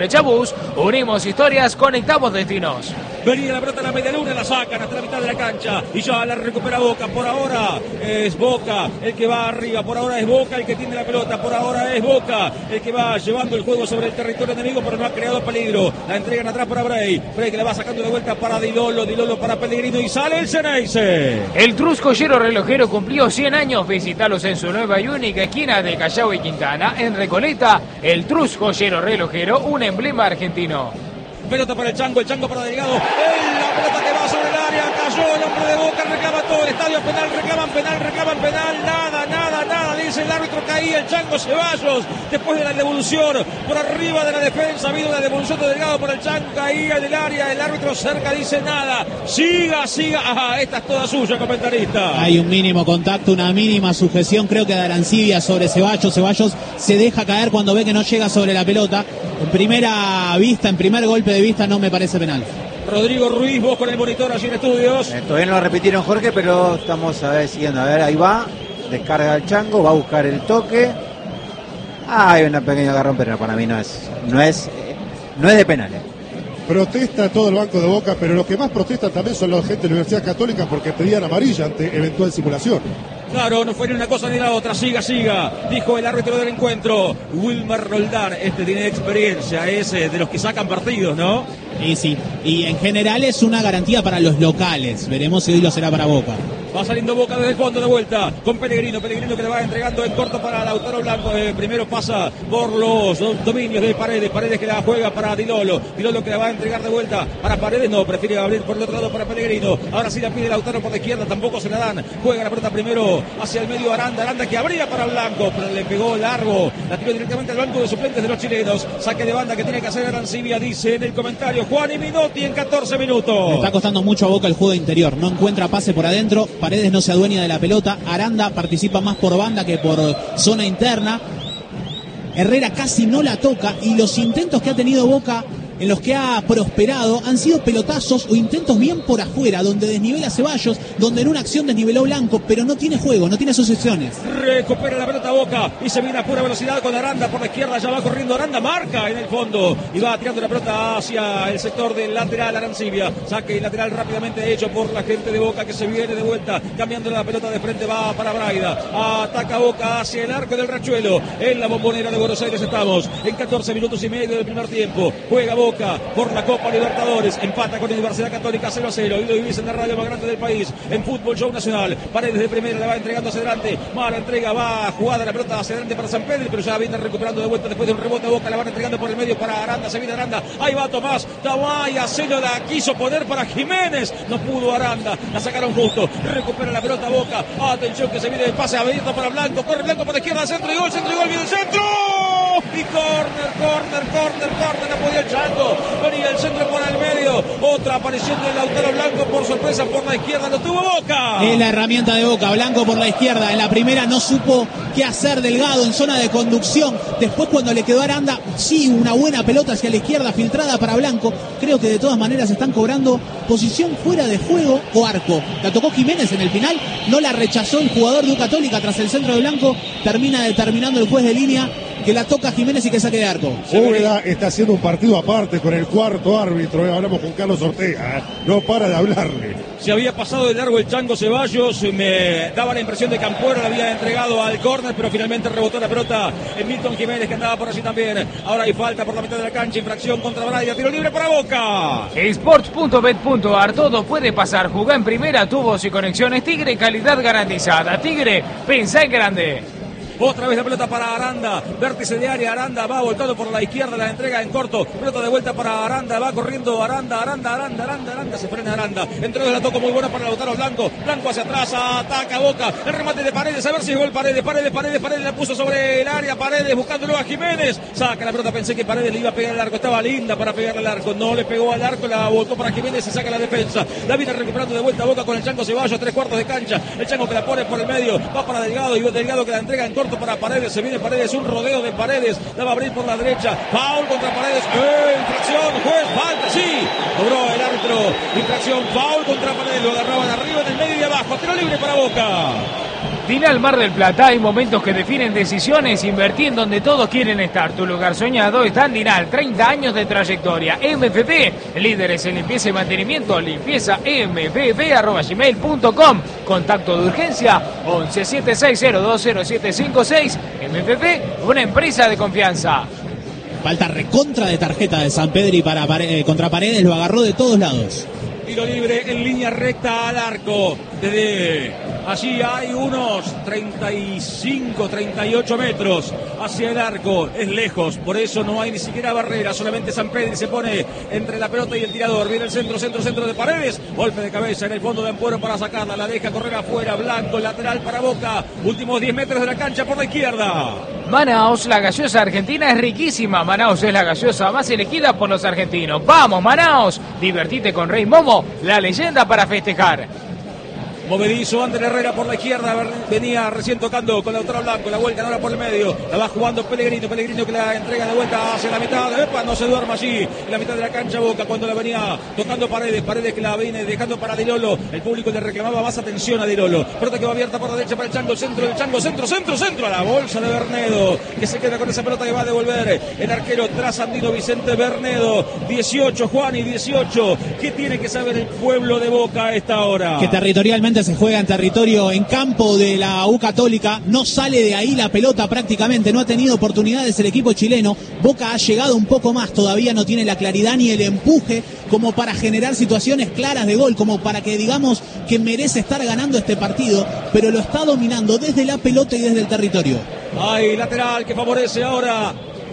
Flexbus. Unimos historias, conectamos destinos. Venía la pelota a la media luna, la sacan hasta la mitad de la cancha y ya la recupera Boca. Por ahora es Boca el que va arriba, por ahora es Boca el que tiene la pelota, por ahora es Boca el que va llevando el juego sobre el territorio enemigo, pero no ha creado peligro. La entregan atrás para Bray, Bray que la va sacando de vuelta para Dilolo, Dilolo para Pellegrino y sale el Xeneize. El Trus Joyero Relojero cumplió cien años, visitalos en su nueva y única esquina de Callao y Quintana, en Recoleta. El Trus Joyero Relojero, un emblema argentino. Pelota para el Chango, el Chango para Delgado. ¡Ey! La pelota que va sobre el área, cayó el hombre de Boca, reclama todo el estadio, penal, reclaman penal, reclaman penal, nada, nada, nada, dice el árbitro, caía el Chango Ceballos, después de la devolución, por arriba de la defensa, ha habido la devolución de Delgado por el Chango, caía en el área, el árbitro cerca dice nada, siga, siga, ajá, esta es toda suya, comentarista. Hay un mínimo contacto, una mínima sujeción, creo que de Arancibia sobre Ceballos, Ceballos se deja caer cuando ve que no llega sobre la pelota, en primera vista, en primer golpe de vista no me parece penal. Rodrigo Ruiz, vos con el monitor allí en estudios. Eh, todavía no lo repitieron, Jorge, pero estamos a ver, siguiendo. A ver, ahí va. Descarga el Chango, va a buscar el toque. Ah, hay una pequeña agarrón, pero para mí no es no es, no es de penal. Eh. Protesta todo el banco de Boca, pero los que más protestan también son la gente de la Universidad Católica porque pedían amarilla ante eventual simulación. Claro, no fue ni una cosa ni la otra, siga, siga, dijo el árbitro del encuentro, Wilmar Roldán, este tiene experiencia, es eh, de los que sacan partidos, ¿no? Y sí, y en general es una garantía para los locales, veremos si hoy lo será para Boca. Va saliendo Boca desde el fondo de vuelta con Pellegrino, Pellegrino que le va entregando en corto para Lautaro Blanco, eh, primero pasa por los dominios de Paredes, Paredes que la juega para Dilolo, Dilolo que la va a entregar de vuelta para Paredes, no, prefiere abrir por el otro lado para Pellegrino, ahora sí la pide Lautaro por la izquierda, tampoco se la dan, juega la pelota primero hacia el medio Aranda, Aranda que abría para Blanco, pero le pegó largo, la tiró directamente al banco de suplentes de los chilenos, saque de banda que tiene que hacer Arancibia, dice en el comentario Juan y Minotti en catorce minutos. Le está costando mucho a Boca el juego interior, no encuentra pase por adentro, Paredes no se adueña de la pelota, Aranda participa más por banda que por zona interna, Herrera casi no la toca y los intentos que ha tenido Boca en los que ha prosperado han sido pelotazos o intentos bien por afuera, donde desnivela Ceballos, donde en una acción desniveló Blanco, pero no tiene juego, no tiene sucesiones. Recupera la pelota Boca y se viene a pura velocidad con Aranda por la izquierda, ya va corriendo Aranda, marca en el fondo y va tirando la pelota hacia el sector del lateral Arancibia, saque lateral rápidamente hecho por la gente de Boca que se viene de vuelta, cambiando la pelota de frente, va para Braida, ataca Boca hacia el arco del Rachuelo, en la Bombonera de Buenos Aires estamos, en catorce minutos y medio del primer tiempo, juega Boca por la Copa Libertadores, empata con Universidad Católica cero a cero, y lo vivís en la radio más grande del país, en Fútbol Show Nacional. Paredes de primera, la va entregando hacia adelante, mala entrega, va jugada la pelota hacia adelante para San Pedro, pero ya viene recuperando de vuelta después de un rebote a Boca, la van entregando por el medio para Aranda, se viene Aranda, ahí va Tomás Tawaya, se lo la quiso poner para Jiménez, no pudo Aranda, la sacaron justo, recupera la pelota Boca, atención que se viene el pase abierto para Blanco, corre Blanco por la izquierda, centro y gol, centro y gol, viene el centro, y corner, corner, corner, corner, no podía el Chango, venía el centro por el medio, otra aparición de Lautaro Blanco por sorpresa por la izquierda, lo tuvo Boca. Es la herramienta de Boca, Blanco por la izquierda, en la primera no supo qué hacer Delgado en zona de conducción, después cuando le quedó Aranda, sí, una buena pelota hacia la izquierda filtrada para Blanco, creo que de todas maneras están cobrando posición fuera de juego o arco, la tocó Jiménez en el final, no la rechazó el jugador de U Católica tras el centro de Blanco, termina determinando el juez de línea que la toca Jiménez y que saque de arco. Úbeda está haciendo un partido aparte con el cuarto árbitro, eh, hablamos con Carlos Ortega, eh, no para de hablarle. Se había pasado de largo el Chango Ceballos, me daba la impresión de que Ampuero le había entregado al córner, pero finalmente rebotó la pelota en Milton Jiménez que andaba por allí también. Ahora hay falta por la mitad de la cancha, infracción contra Braida, tiro libre para Boca. Sports punto bet punto ar, todo puede pasar, jugá en primera, tubos y conexiones Tigre, calidad garantizada. Tigre, pensá en grande. Otra vez la pelota para Aranda, vértice de área, Aranda va voltado por la izquierda, la entrega en corto, pelota de vuelta para Aranda, va corriendo Aranda, Aranda, Aranda, Aranda, Aranda, se frena Aranda, entró de la toco muy buena para Lautaro Blanco, Blanco hacia atrás, ataca Boca, el remate de Paredes, a ver si llegó el Paredes, Paredes, Paredes, Paredes, la puso sobre el área, Paredes buscándolo a Jiménez, saca la pelota, pensé que Paredes le iba a pegar al arco, estaba linda para pegarle al arco, no le pegó al arco, la voltó para Jiménez y saca la defensa, la viene recuperando de vuelta Boca con el Chango Ceballos, tres cuartos de cancha, el Chango que la pone por el medio, va para Delgado y Delgado que la entrega en corto para Paredes, se viene Paredes, un rodeo de Paredes, la va a abrir por la derecha, foul contra Paredes, ¡eh! Infracción, juez, falta, sí, cobró el árbitro, infracción, foul contra Paredes, lo agarraban arriba, en el medio y abajo, tiro libre para Boca. Dinal Mar del Plata, hay momentos que definen decisiones, invertí en donde todos quieren estar. Tu lugar soñado está en Dinal, treinta años de trayectoria. M F P, líderes en limpieza y mantenimiento, limpieza m f p arroba gmail punto com. Contacto de urgencia once siete seis cero dos cero siete cinco seis. M F P, una empresa de confianza. Falta recontra de tarjeta de Sampedri para Pare- contra Paredes, lo agarró de todos lados. Tiro libre en línea recta al arco. Desde allí hay unos treinta y cinco, treinta y ocho metros hacia el arco. Es lejos, por eso no hay ni siquiera barrera. Solamente Sampedri se pone entre la pelota y el tirador. Viene el centro, centro, centro de Paredes. Golpe de cabeza en el fondo de Ampuero para sacarla. La deja correr afuera. Blanco, lateral para Boca. Últimos diez metros de la cancha por la izquierda. Manaos, la gaseosa argentina es riquísima. Manaos es la gaseosa más elegida por los argentinos. ¡Vamos, Manaos! Divertite con Rey Momo, la leyenda para festejar. Movedizo, Ander Herrera por la izquierda, venía recién tocando con Lautaro Blanco, la vuelta ahora por el medio, la va jugando Pellegrino, Pellegrino que la entrega de vuelta hacia la mitad, ¡epa! No se duerma allí, en la mitad de la cancha Boca, cuando la venía tocando Paredes, Paredes que la viene dejando para Di Lolo, el público le reclamaba más atención a Di Lolo, pelota que va abierta por la derecha para el Chango, centro del Chango, centro, centro, centro, a la bolsa de Bernedo, que se queda con esa pelota que va a devolver el arquero trasandino Vicente Bernedo, dieciocho, Juan y dieciocho, ¿qué tiene que saber el pueblo de Boca a esta hora? Que territorialmente se juega en territorio, en campo de la U Católica, no sale de ahí la pelota prácticamente, no ha tenido oportunidades el equipo chileno. Boca ha llegado un poco más, todavía no tiene la claridad ni el empuje como para generar situaciones claras de gol, como para que digamos que merece estar ganando este partido, pero lo está dominando desde la pelota y desde el territorio. Hay lateral que favorece ahora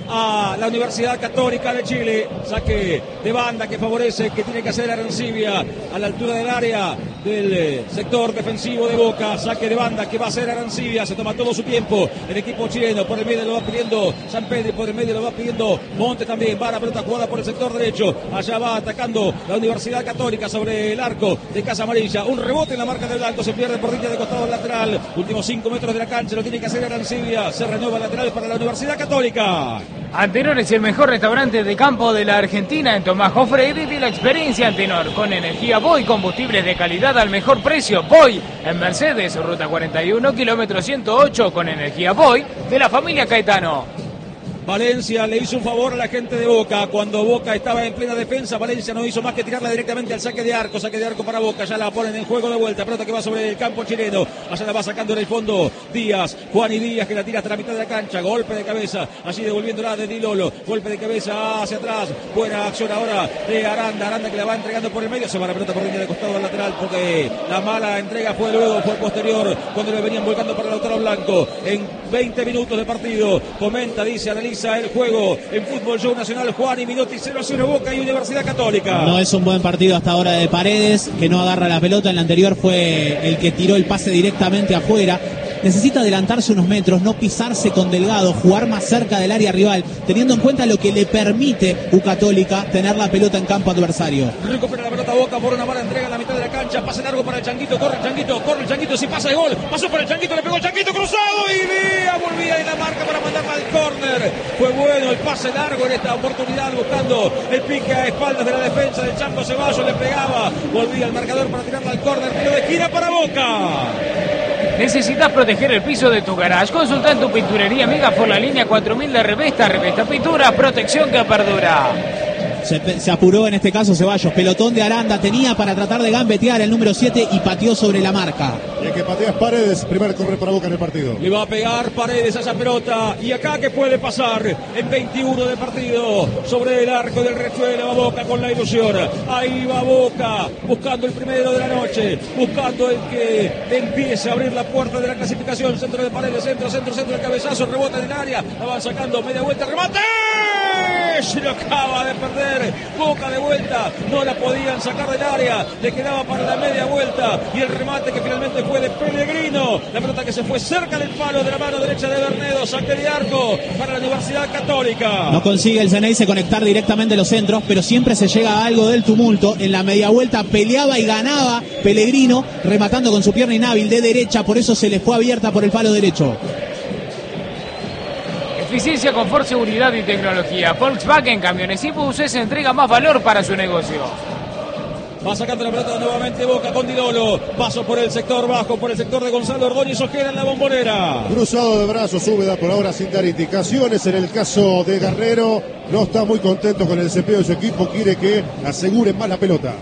a la Universidad Católica de Chile, saque de banda que favorece, que tiene que hacer Arancibia a la altura del área del sector defensivo de Boca, saque de banda que va a hacer Arancibia, se toma todo su tiempo el equipo chileno, por el medio lo va pidiendo Sampedri, por el medio lo va pidiendo Montes también, va la pelota jugada por el sector derecho, allá va atacando la Universidad Católica sobre el arco de Casa Amarilla, un rebote en la marca de Blanco, se pierde por línea de costado lateral, últimos cinco metros de la cancha, lo tiene que hacer Arancibia, se renueva el lateral para la Universidad Católica. Antenor es el mejor restaurante de campo de la Argentina. En Tomás Jofre vive la experiencia Antenor con energía Boy, combustibles de calidad al mejor precio. Boy en Mercedes, ruta cuarenta y uno, kilómetro ciento ocho, con energía Boy de la familia Caetano. Valencia le hizo un favor a la gente de Boca. Cuando Boca estaba en plena defensa, Valencia no hizo más que tirarla directamente al saque de arco. Saque de arco para Boca, ya la ponen en juego de vuelta. Pelota que va sobre el campo chileno. Allá la va sacando en el fondo Díaz, Juan y Díaz, que la tira hasta la mitad de la cancha. Golpe de cabeza, allí devolviéndola de Di Lolo. Golpe de cabeza hacia atrás. Buena acción ahora de Aranda. Aranda que la va entregando por el medio. Se va la pelota por línea de costado al lateral porque la mala entrega fue luego, fue posterior, cuando le venían volcando para Lautaro Blanco. En veinte minutos de partido, comenta, dice, analiza el juego en Fútbol Show Nacional. Juan y Minotti, cero a cero Boca y Universidad Católica. No es un buen partido hasta ahora de Paredes, que no agarra la pelota. En la anterior fue el que tiró el pase directamente afuera. Necesita adelantarse unos metros, no pisarse con Delgado, jugar más cerca del área rival, teniendo en cuenta lo que le permite U Católica tener la pelota en campo adversario. Recupera la pelota Boca por una mala entrega en la mitad de la cancha, pase largo para el Changuito, corre el Changuito, corre el Changuito, si pasa el gol, pasó por el Changuito, le pegó el Changuito cruzado y Vía volvía en la marca para mandarla al córner. Fue bueno el pase largo en esta oportunidad, buscando el pique a espaldas de la defensa del Chango Ceballos, le pegaba, volvía el marcador para tirarla al córner, tiro de esquina para Boca. ¿Necesitas proteger el piso de tu garage? Consulta en tu pinturería amiga por la línea cuatro mil de Revesta. Revesta Pintura, protección que perdura. Se, se apuró en este caso Ceballos, pelotón de Aranda, tenía para tratar de gambetear el número siete y pateó sobre la marca. Y el que patea Paredes, primer correr para Boca en el partido. Le va a pegar Paredes a esa pelota. Y acá que puede pasar en veintiuno de partido sobre el arco del Rechuelo. Va Boca con la ilusión. Ahí va Boca buscando el primero de la noche, buscando el que empiece a abrir la puerta de la clasificación. Centro de Paredes, centro, centro, centro, el cabezazo, rebote en el área. La van sacando, media vuelta, remate. Se lo acaba de perder. Boca de vuelta, no la podían sacar del área, le quedaba para la media vuelta y el remate que finalmente fue de Pellegrino, la pelota que se fue cerca del palo de la mano derecha de Bernedo, saque de arco para la Universidad Católica. No consigue el Ceneice conectar directamente los centros, pero siempre se llega a algo del tumulto. En la media vuelta peleaba y ganaba Pellegrino, rematando con su pierna inhábil de derecha, por eso se le fue abierta por el palo derecho. Eficiencia, confort, seguridad y tecnología. Volkswagen Camiones y Buses entrega más valor para su negocio. Va sacando la pelota nuevamente Boca con Di Lolo. Paso por el sector bajo, por el sector de Gonzalo Ordóñez Ojeda en la Bombonera. Cruzado de brazos, Úbeda por ahora sin dar indicaciones. En el caso de Garnero, no está muy contento con el desempeño de su equipo. Quiere que aseguren más la pelota.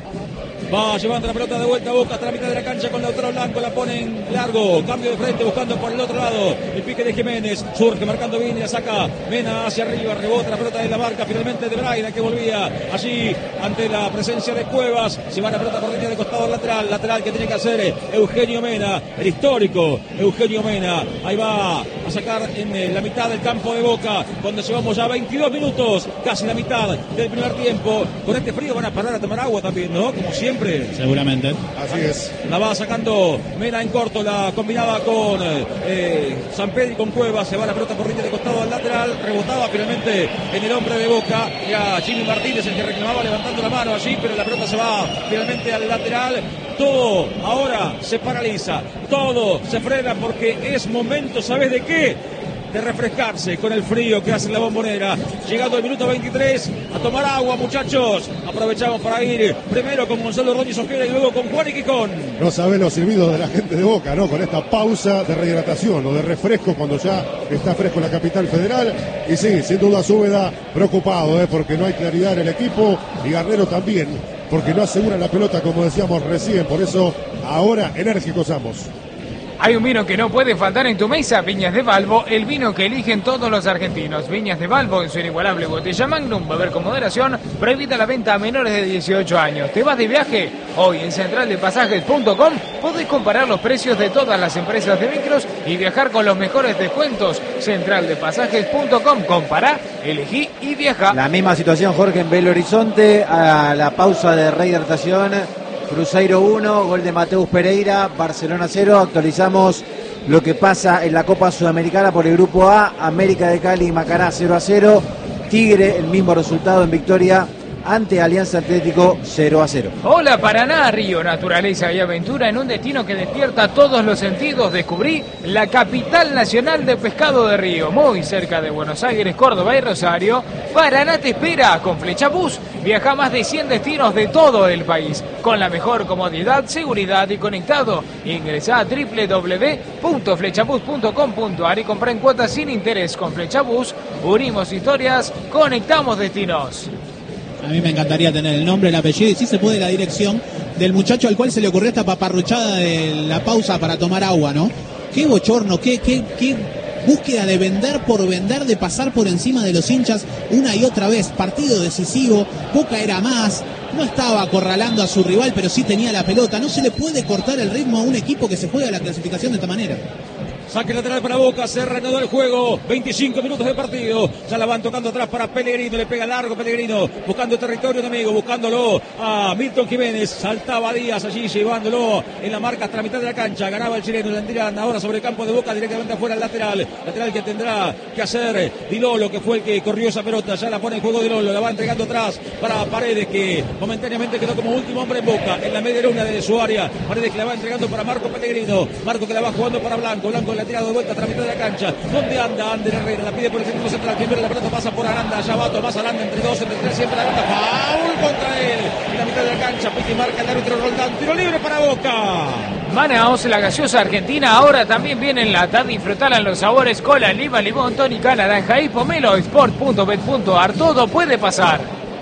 Va llevando la pelota de vuelta a Boca hasta la mitad de la cancha con Lautaro Blanco, la ponen largo, cambio de frente buscando por el otro lado, el pique de Jiménez, surge marcando bien y la saca Mena hacia arriba, rebota la pelota de la marca finalmente de Braida que volvía allí ante la presencia de Cuevas, se va la pelota por línea de costado al lateral, lateral que tiene que hacer Eugenio Mena, el histórico Eugenio Mena, ahí va a sacar en la mitad del campo de Boca, cuando llevamos ya veintidós minutos, casi la mitad del primer tiempo, con este frío van a parar a tomar agua también, ¿no? Como siempre. Seguramente. Así es. La va sacando Mena en corto, la combinaba con eh, San Pedro y con Cuevas, se va la pelota por línea de costado al lateral, rebotaba finalmente en el hombre de Boca, era Jimmy Martínez el que reclamaba levantando la mano allí, pero la pelota se va finalmente al lateral. Todo ahora se paraliza, todo se frena porque es momento, ¿sabes de qué? De refrescarse con el frío que hace la Bombonera. Llegando al minuto veintitrés, a tomar agua, muchachos. Aprovechamos para ir primero con Gonzalo Ordóñez Ojeda y luego con Juan y Quijón. No saben los silbidos de la gente de Boca, ¿no? Con esta pausa de rehidratación o de refresco cuando ya está fresco en la capital federal. Y sí, sin duda Úbeda preocupado, ¿eh? Porque no hay claridad en el equipo y Garnero también, porque no aseguran la pelota como decíamos recién. Por eso ahora enérgicos ambos. Hay un vino que no puede faltar en tu mesa, Viñas de Valvo, el vino que eligen todos los argentinos. Viñas de Valvo en su inigualable botella Magnum, beber con moderación, prohibida la venta a menores de dieciocho años. ¿Te vas de viaje? Hoy en central de pasajes punto com podés comparar los precios de todas las empresas de micros y viajar con los mejores descuentos. central de pasajes punto com, compará, elegí y viaja. La misma situación, Jorge, en Belo Horizonte, a la pausa de rehidratación. Cruzeiro uno, gol de Mateus Pereira, Barcelona cero. Actualizamos lo que pasa en la Copa Sudamericana por el Grupo A. América de Cali y Macará cero a cero. Tigre, el mismo resultado en victoria ante Alianza Atlético cero a cero. Hola Paraná, Río, naturaleza y aventura en un destino que despierta todos los sentidos. Descubrí la capital nacional de pescado de Río, muy cerca de Buenos Aires, Córdoba y Rosario. Paraná te espera con Flecha Bus. Viaja a más de cien destinos de todo el país con la mejor comodidad, seguridad y conectado. Ingresá a doble u doble u doble u punto flechabus punto com punto a r y comprá en cuotas sin interés. Con Flecha Bus unimos historias, conectamos destinos. A mí me encantaría tener el nombre, el apellido y si se puede la dirección del muchacho al cual se le ocurrió esta paparruchada de la pausa para tomar agua, ¿no? Qué bochorno, qué, qué, qué búsqueda de vender por vender, de pasar por encima de los hinchas una y otra vez. Partido decisivo, Boca era más, no estaba acorralando a su rival, pero sí tenía la pelota. No se le puede cortar el ritmo a un equipo que se juega la clasificación de esta manera. Saque lateral para Boca, se reanudó el juego, veinticinco minutos de partido, ya la van tocando atrás para Pellegrino, le pega largo Pellegrino, buscando territorio enemigo, buscándolo a Milton Jiménez, saltaba Díaz allí, llevándolo en la marca hasta la mitad de la cancha, ganaba el chileno, la tiran ahora sobre el campo de Boca, directamente afuera el lateral, lateral que tendrá que hacer Di Lolo, que fue el que corrió esa pelota, ya la pone en juego Di Lolo, la va entregando atrás para Paredes, que momentáneamente quedó como último hombre en Boca, en la media luna de su área, Paredes que la va entregando para Marco Pellegrino, Marco que la va jugando para Blanco, Blanco la ha tirado de vuelta a la mitad de la cancha. ¿Dónde anda Ander Herrera? La pide por el centro central. Primero la pelota pasa por Aranda. Ya va Tomás Aranda entre dos, entre tres. Siempre Aranda. Foul contra él. En la mitad de la cancha. Piti marca el árbitro Roldán. Tiro libre para Boca. Manaos, la gaseosa argentina, ahora también viene en lata. Disfrutala en los sabores cola, lima, limón, tónica, naranja y pomelo. Sport punto bet punto a r. Todo puede pasar.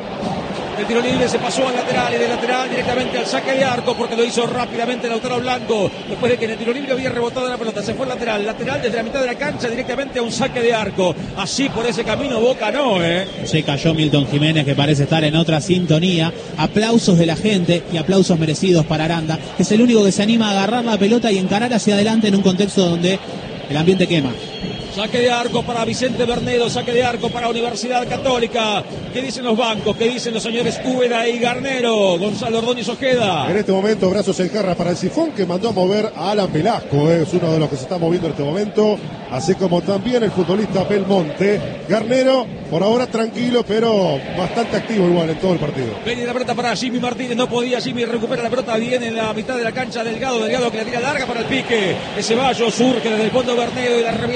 El tiro libre se pasó al lateral y de lateral directamente al saque de arco porque lo hizo rápidamente Lautaro Blanco después de que en el tiro libre había rebotado la pelota. Se fue al lateral, lateral desde la mitad de la cancha directamente a un saque de arco. Así por ese camino Boca no, ¿eh? Se cayó Milton Jiménez, que parece estar en otra sintonía. Aplausos de la gente y aplausos merecidos para Aranda, que es el único que se anima a agarrar la pelota y encarar hacia adelante en un contexto donde el ambiente quema. Saque de arco para Vicente Bernedo, saque de arco para Universidad Católica. ¿Qué dicen los bancos? ¿Qué dicen los señores Úbeda y Garnero? Gonzalo Ordóñez Ojeda. En este momento, brazos en jarra para el Sifón, que mandó a mover a Alan Velasco. Eh. Es uno de los que se está moviendo en este momento. Así como también el futbolista Belmonte. Garnero, por ahora tranquilo, pero bastante activo igual en todo el partido. Viene la pelota para Jimmy Martínez. No podía Jimmy, recupera la pelota bien en la mitad de la cancha. Delgado, Delgado que la tira larga para el pique. Ese Ceballos surge desde el fondo Bernedo y la revienta por línea de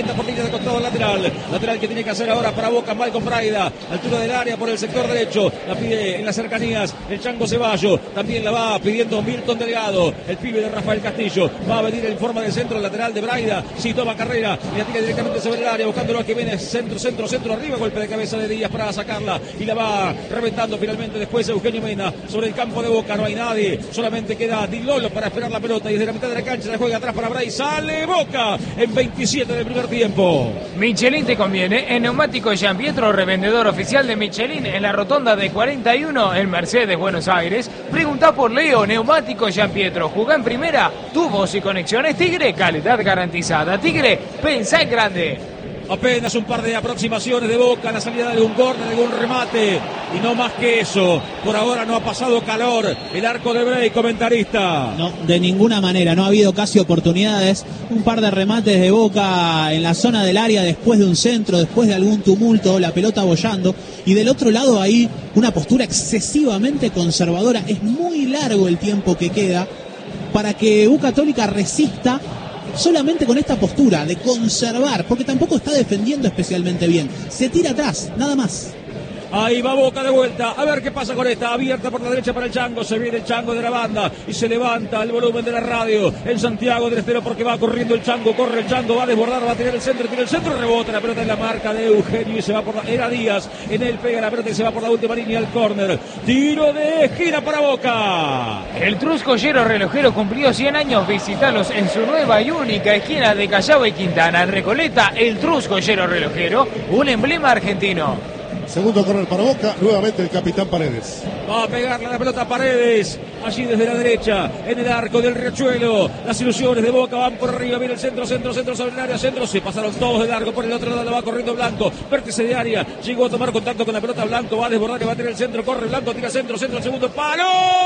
al costado lateral. Lateral que tiene que hacer ahora para Boca, Malcom Braida. Altura del área por el sector derecho. La pide en las cercanías el Chango Ceballo. También la va pidiendo Milton Delgado. El pibe de Rafael Castillo. Va a venir en forma de centro lateral de Braida. Sí, toma carrera. Y la tira directamente sobre el área. Buscando lo que viene. Centro, centro, centro. Arriba. Golpe de cabeza de Díaz para sacarla. Y la va reventando finalmente después Eugenio Mena. Sobre el campo de Boca no hay nadie. Solamente queda Di Lolo para esperar la pelota. Y desde la mitad de la cancha la juega atrás para Bray. Sale Boca en veintisiete del primer tiempo. Michelin te conviene. En Neumático Jean Pietro, revendedor oficial de Michelin en la rotonda de cuarenta y uno en Mercedes, Buenos Aires. Pregunta por Leo. Neumático Jean Pietro. Jugá en primera. Tu voz y conexiones Tigre. Calidad garantizada. Tigre, pensá en grande. Apenas un par de aproximaciones de Boca, la salida de un córner, de un remate y no más que eso. Por ahora no ha pasado calor el arco de Bray, comentarista. No, de ninguna manera, no ha habido casi oportunidades. Un par de remates de Boca en la zona del área después de un centro, después de algún tumulto, la pelota bollando. Y del otro lado ahí una postura excesivamente conservadora. Es muy largo el tiempo que queda para que U Católica resista solamente con esta postura de conservar, porque tampoco está defendiendo especialmente bien. Se tira atrás, nada más. Ahí va Boca de vuelta, a ver qué pasa con esta, abierta por la derecha para el Chango, se viene el Chango de la banda y se levanta el volumen de la radio en Santiago del Estero porque va corriendo el Chango, corre el Chango, va a desbordar, va a tirar el centro, tira el centro, rebota la pelota en la marca de Eugenio y se va por la, era Díaz, en él pega la pelota y se va por la última línea al córner, tiro de esquina para Boca. El Truscollero relojero cumplió cien años, visitalos en su nueva y única esquina de Callao y Quintana, en Recoleta, el Truscollero relojero, un emblema argentino. Segundo corner para Boca, nuevamente el capitán Paredes. Va a pegarle la pelota a Paredes, allí desde la derecha, en el arco del Riachuelo. Las ilusiones de Boca van por arriba, viene el centro, centro, centro sobre el área, centro. Se pasaron todos de largo, por el otro lado va corriendo Blanco. Vértice de área, llegó a tomar contacto con la pelota Blanco, va a desbordar, que va a tirar el centro, corre Blanco, tira centro, centro, el segundo palo.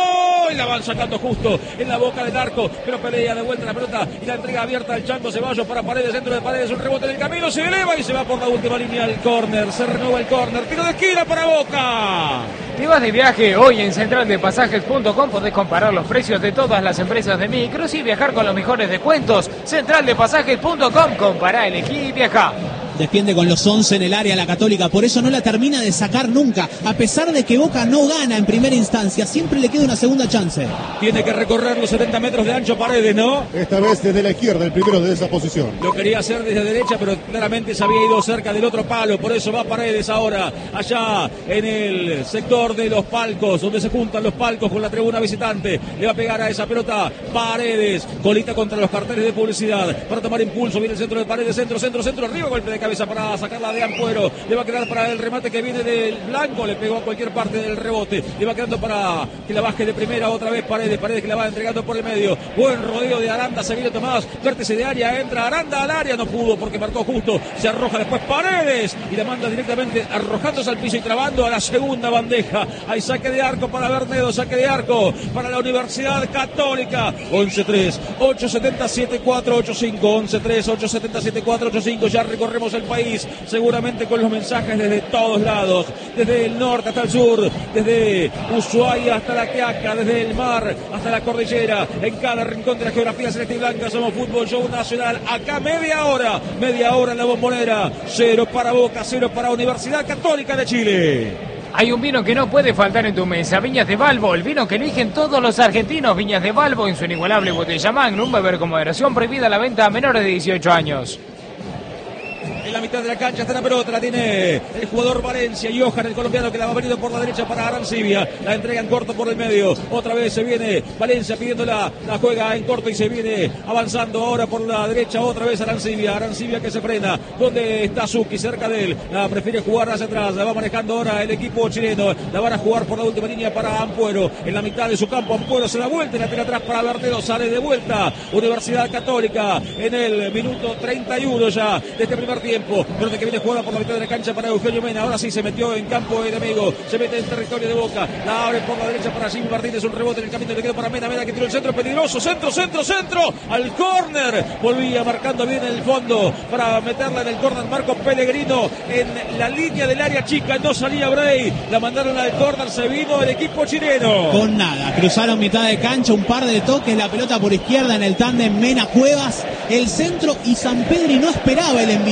Y la van sacando justo en la boca del arco, pero pelea de vuelta la pelota y la entrega abierta al Chango Ceballos para Paredes, centro de Paredes, un rebote en el camino, se eleva y se va por la última línea al córner. Se renueva el córner, tiro de esquina para Boca. Si vas de viaje hoy en central de pasajes punto com podés comparar los precios de todas las empresas de micros y viajar con los mejores descuentos. central de pasajes punto com, compará, elegí y viajá. Defiende con los once en el área la Católica, por eso no la termina de sacar nunca. A pesar de que Boca no gana en primera instancia, siempre le queda una segunda chance. Tiene que recorrer los setenta metros de ancho Paredes, ¿no? Esta vez desde la izquierda, el primero de esa posición. Lo quería hacer desde derecha, pero claramente se había ido cerca del otro palo. Por eso va Paredes ahora, allá en el sector de los palcos, donde se juntan los palcos con la tribuna visitante. Le va a pegar a esa pelota Paredes, colita contra los carteles de publicidad. Para tomar impulso, viene el centro de Paredes, centro, centro, centro, arriba, golpe de cabeza para sacarla de Ampuero. Le va a quedar para el remate que viene del Blanco. Le pegó a cualquier parte del rebote. Le va quedando para que la baje de primera otra vez Paredes. Paredes que la va entregando por el medio. Buen rodeo de Aranda. Se viene Tomás. Vértice de área. Entra Aranda al área. No pudo porque marcó justo. Se arroja después Paredes. Y la manda directamente arrojándose al piso y trabando a la segunda bandeja. Hay saque de arco para Bernedo. Saque de arco para la Universidad Católica. once tres, ocho siete siete, cuatro ocho cinco. once tres, ocho siete siete, cuatro ocho cinco. Ya recorremos el país, seguramente con los mensajes desde todos lados, desde el norte hasta el sur, desde Ushuaia hasta la Quiaca, desde el mar hasta la cordillera, en cada rincón de la geografía celeste y blanca. Somos Fútbol Show Nacional, acá media hora, media hora en la Bombonera, cero para Boca, cero para Universidad Católica de Chile. Hay un vino que no puede faltar en tu mesa, Viñas de Balbo, el vino que eligen todos los argentinos. Viñas de Balbo en su inigualable botella Magnum, beber con moderación, prohibida la venta a menores de dieciocho años. En la mitad de la cancha está la pelota, la tiene el jugador Valencia, Johan, el colombiano, que la va venido por la derecha para Arancibia, la entrega en corto por el medio, otra vez se viene Valencia pidiéndola, la juega en corto y se viene avanzando ahora por la derecha, otra vez Arancibia, Arancibia que se frena, donde está Zucchi, cerca de él, la prefiere jugar hacia atrás, la va manejando ahora el equipo chileno, la van a jugar por la última línea para Ampuero, en la mitad de su campo, Ampuero se da vuelta y la tira atrás para Bernedo, sale de vuelta, Universidad Católica, en el minuto treinta y uno ya de este primer tiempo. Pelota que viene jugada por la mitad de la cancha para Eugenio Mena. Ahora sí se metió en campo enemigo. Se mete en territorio de Boca. La abre por la derecha para Jimmy Martínez. Un rebote en el camino. Le quedó para Mena. Mena que tiró el centro peligroso. Centro, centro, centro. Al córner. Volvía marcando bien el fondo para meterla en el córner. Marco Pellegrino en la línea del área chica. No salía Bray. La mandaron al córner. Se vino el equipo chileno. Con nada. Cruzaron mitad de cancha. Un par de toques. La pelota por izquierda en el tándem Mena Cuevas. El centro y Sampedri no esperaba el envío.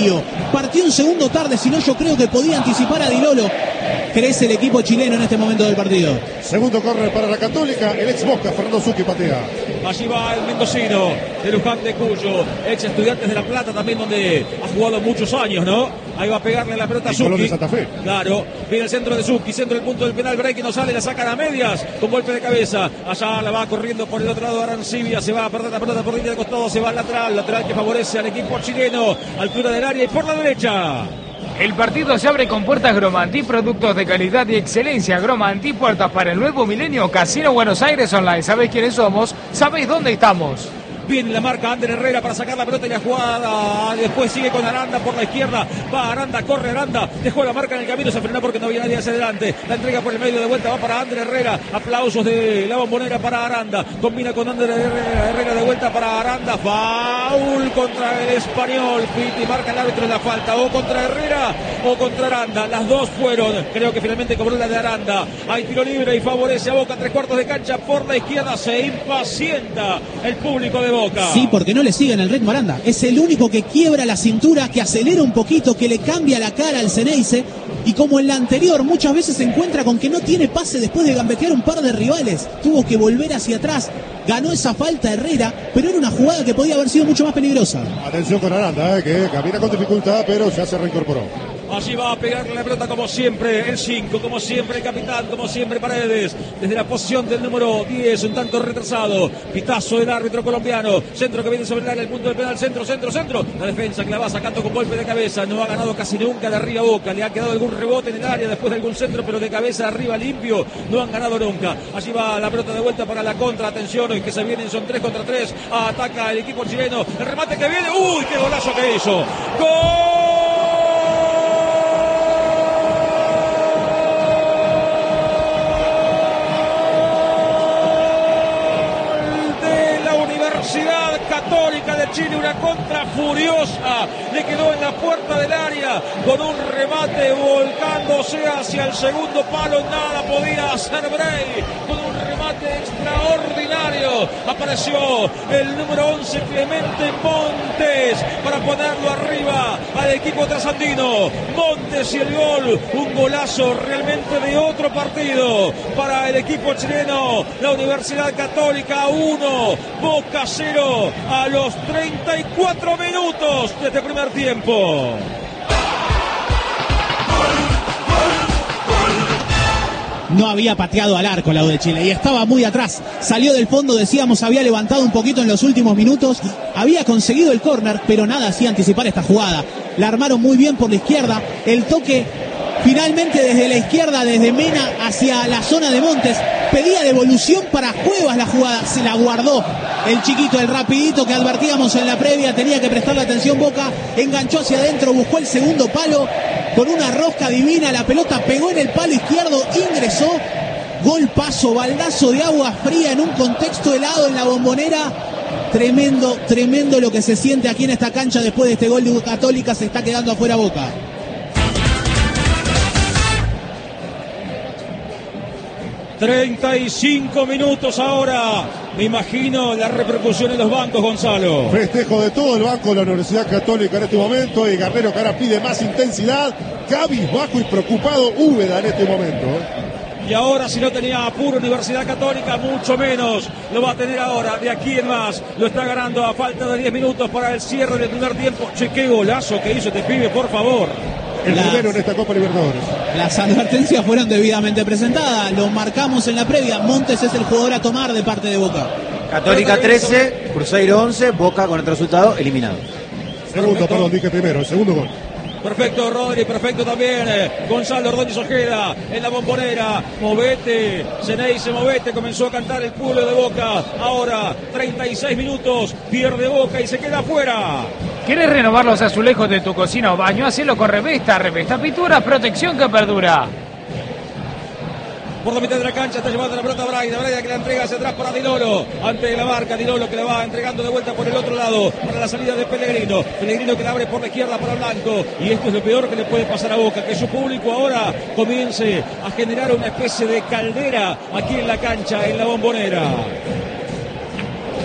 partió un segundo tarde, si no yo creo que podía anticipar a Di Lolo. Crece el equipo chileno en este momento del partido. Segundo córner para la Católica, el ex Boca, Fernando Zucchi patea. Allí va el mendocino de Luján de Cuyo, ex Estudiantes de La Plata también, donde ha jugado muchos años, ¿no? Ahí va a pegarle la pelota a Colón Zucchi. de Santa Fe. Claro, viene el centro de Zucchi, centro del punto del penal, break y no sale, la sacan a medias con golpe de cabeza. Allá la va corriendo por el otro lado Arancibia, se va a perder la pelota por línea de costado, se va al lateral, lateral que favorece al equipo chileno, altura del área y por la derecha. El partido se abre con puertas Gromantí, productos de calidad y excelencia. Gromantí, puertas para el nuevo milenio. Casino Buenos Aires Online. ¿Sabéis quiénes somos? ¿Sabéis dónde estamos? Viene la marca Ander Herrera para sacar la pelota y la jugada. Después sigue con Aranda por la izquierda. Va Aranda, corre Aranda. Dejó la marca en el camino, se frenó porque no había nadie hacia adelante. La entrega por el medio de vuelta, va para Ander Herrera. Aplausos de la Bombonera para Aranda. Combina con Ander Herrera, Herrera de vuelta para Aranda. Foul contra el Español. Piti marca el árbitro la falta. O contra Herrera o contra Aranda. Las dos fueron. Creo que finalmente cobró la de Aranda. Hay tiro libre y favorece a Boca. Tres cuartos de cancha por la izquierda. Se impacienta el público de Boca. Sí, porque no le siguen el ritmo a Aranda. Es el único que quiebra la cintura, que acelera un poquito, que le cambia la cara al Ceneice. Y como en la anterior, muchas veces se encuentra con que no tiene pase después de gambetear un par de rivales. Tuvo que volver hacia atrás. Ganó esa falta Herrera, pero era una jugada que podía haber sido mucho más peligrosa. Atención con Aranda, eh, que camina con dificultad, pero ya se reincorporó. Allí va a pegarle la pelota como siempre el cinco, como siempre el capitán, como siempre Paredes. Desde la posición del número diez, un tanto retrasado. Pitazo del árbitro colombiano. Centro que viene sobre el área, el punto del penal. Centro, centro, centro. La defensa que la va sacando con golpe de cabeza. No ha ganado casi nunca de arriba Boca. Le ha quedado algún rebote en el área después de algún centro, pero de cabeza arriba limpio. No han ganado nunca. Allí va la pelota de vuelta para la contra. Atención, que se vienen, son tres contra tres. Ataca el equipo chileno. El remate que viene. ¡Uy, qué golazo que hizo! ¡Gol! Católica de Chile, una contra furiosa, le quedó en la puerta del área con un remate volcándose hacia el segundo palo, nada podía hacer Bray, con un remate extraordinario, apareció el número once Clemente Montes para ponerlo arriba al equipo trasandino. Montes y el gol, un golazo realmente de otro partido para el equipo chileno. La Universidad Católica uno, Boca cero a los treinta y cuatro minutos de este primer tiempo. No había pateado al arco la U de Chile y estaba muy atrás. Salió del fondo, decíamos, había levantado un poquito en los últimos minutos. Había conseguido el córner, pero nada hacía anticipar esta jugada. La armaron muy bien por la izquierda. El toque finalmente desde la izquierda, desde Mena hacia la zona de Montes. Pedía devolución para Cuevas la jugada. Se la guardó el chiquito, el rapidito que advertíamos en la previa. Tenía que prestarle atención Boca. Enganchó hacia adentro, buscó el segundo palo. Con una rosca divina, la pelota pegó en el palo izquierdo, ingresó, golpazo, baldazo de agua fría en un contexto helado en la Bombonera. Tremendo, tremendo lo que se siente aquí en esta cancha después de este gol de Católica. Se está quedando afuera Boca. treinta y cinco minutos ahora. Me imagino la repercusión en los bancos, Gonzalo. Festejo de todo el banco de la Universidad Católica en este momento. Y Garnero que ahora pide más intensidad. Cabizbajo y preocupado Úbeda en este momento. Y ahora, si no tenía apuro Universidad Católica, mucho menos lo va a tener ahora. De aquí en más, lo está ganando a falta de diez minutos para el cierre del primer tiempo. Che, qué golazo que hizo este pibe, por favor. El Las, primero en esta Copa Libertadores. Las advertencias fueron debidamente presentadas. Lo marcamos en la previa. Montes es el jugador a tomar de parte de Boca. Católica trece, Cruzeiro once, Boca con otro resultado eliminado. Segundo, perdón, dije primero, el segundo gol. Perfecto, Rodri, perfecto también. Eh, Gonzalo Ordóñez Ojeda en la Bombonera. Movete, Ceneice, movete. Comenzó a cantar el pueblo de Boca. Ahora, treinta y seis minutos. Pierde Boca y se queda afuera. ¿Quieres renovar los azulejos de tu cocina o baño? Hacelo con Revesta. Revesta Pintura, protección que perdura. Por la mitad de la cancha está llevando la pelota a Braida. Braida que la entrega hacia atrás para Di Lolo. Antes de la marca, Di Lolo que la va entregando de vuelta por el otro lado. Para la salida de Pellegrino. Pellegrino que la abre por la izquierda para Blanco. Y esto es lo peor que le puede pasar a Boca. Que su público ahora comience a generar una especie de caldera aquí en la cancha, en la Bombonera.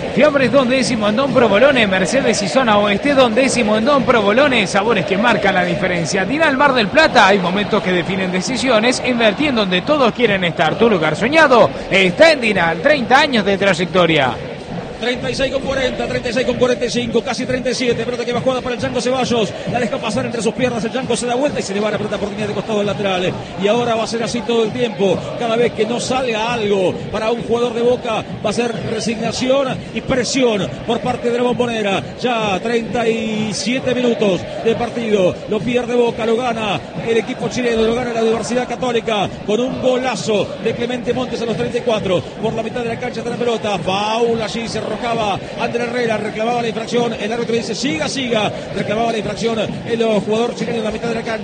Fiambres Don Décimo en Don Provolone, Mercedes y Zona Oeste Don Décimo en Don Provolone, sabores que marcan la diferencia. Dinal Mar del Plata, hay momentos que definen decisiones, invertí en donde todos quieren estar. Tu lugar soñado está en Dinal, treinta años de trayectoria. treinta y seis con cuarenta, treinta y seis con cuarenta y cinco, casi treinta y siete, pelota que va jugada para el Chango Ceballos, la deja pasar entre sus piernas, el Chango se da vuelta y se le va la pelota por línea de costado del lateral, y ahora va a ser así todo el tiempo, cada vez que no salga algo para un jugador de Boca, va a ser resignación y presión por parte de la Bombonera. Ya treinta y siete minutos de partido, lo pierde Boca, lo gana el equipo chileno, lo gana la Universidad Católica, con un golazo de Clemente Montes a los treinta y cuatro, por la mitad de la cancha de la pelota, foul allí, se arrojaba André Herrera, reclamaba la infracción, el árbitro dice siga, siga, reclamaba la infracción el jugador chileno en la mitad de la cancha.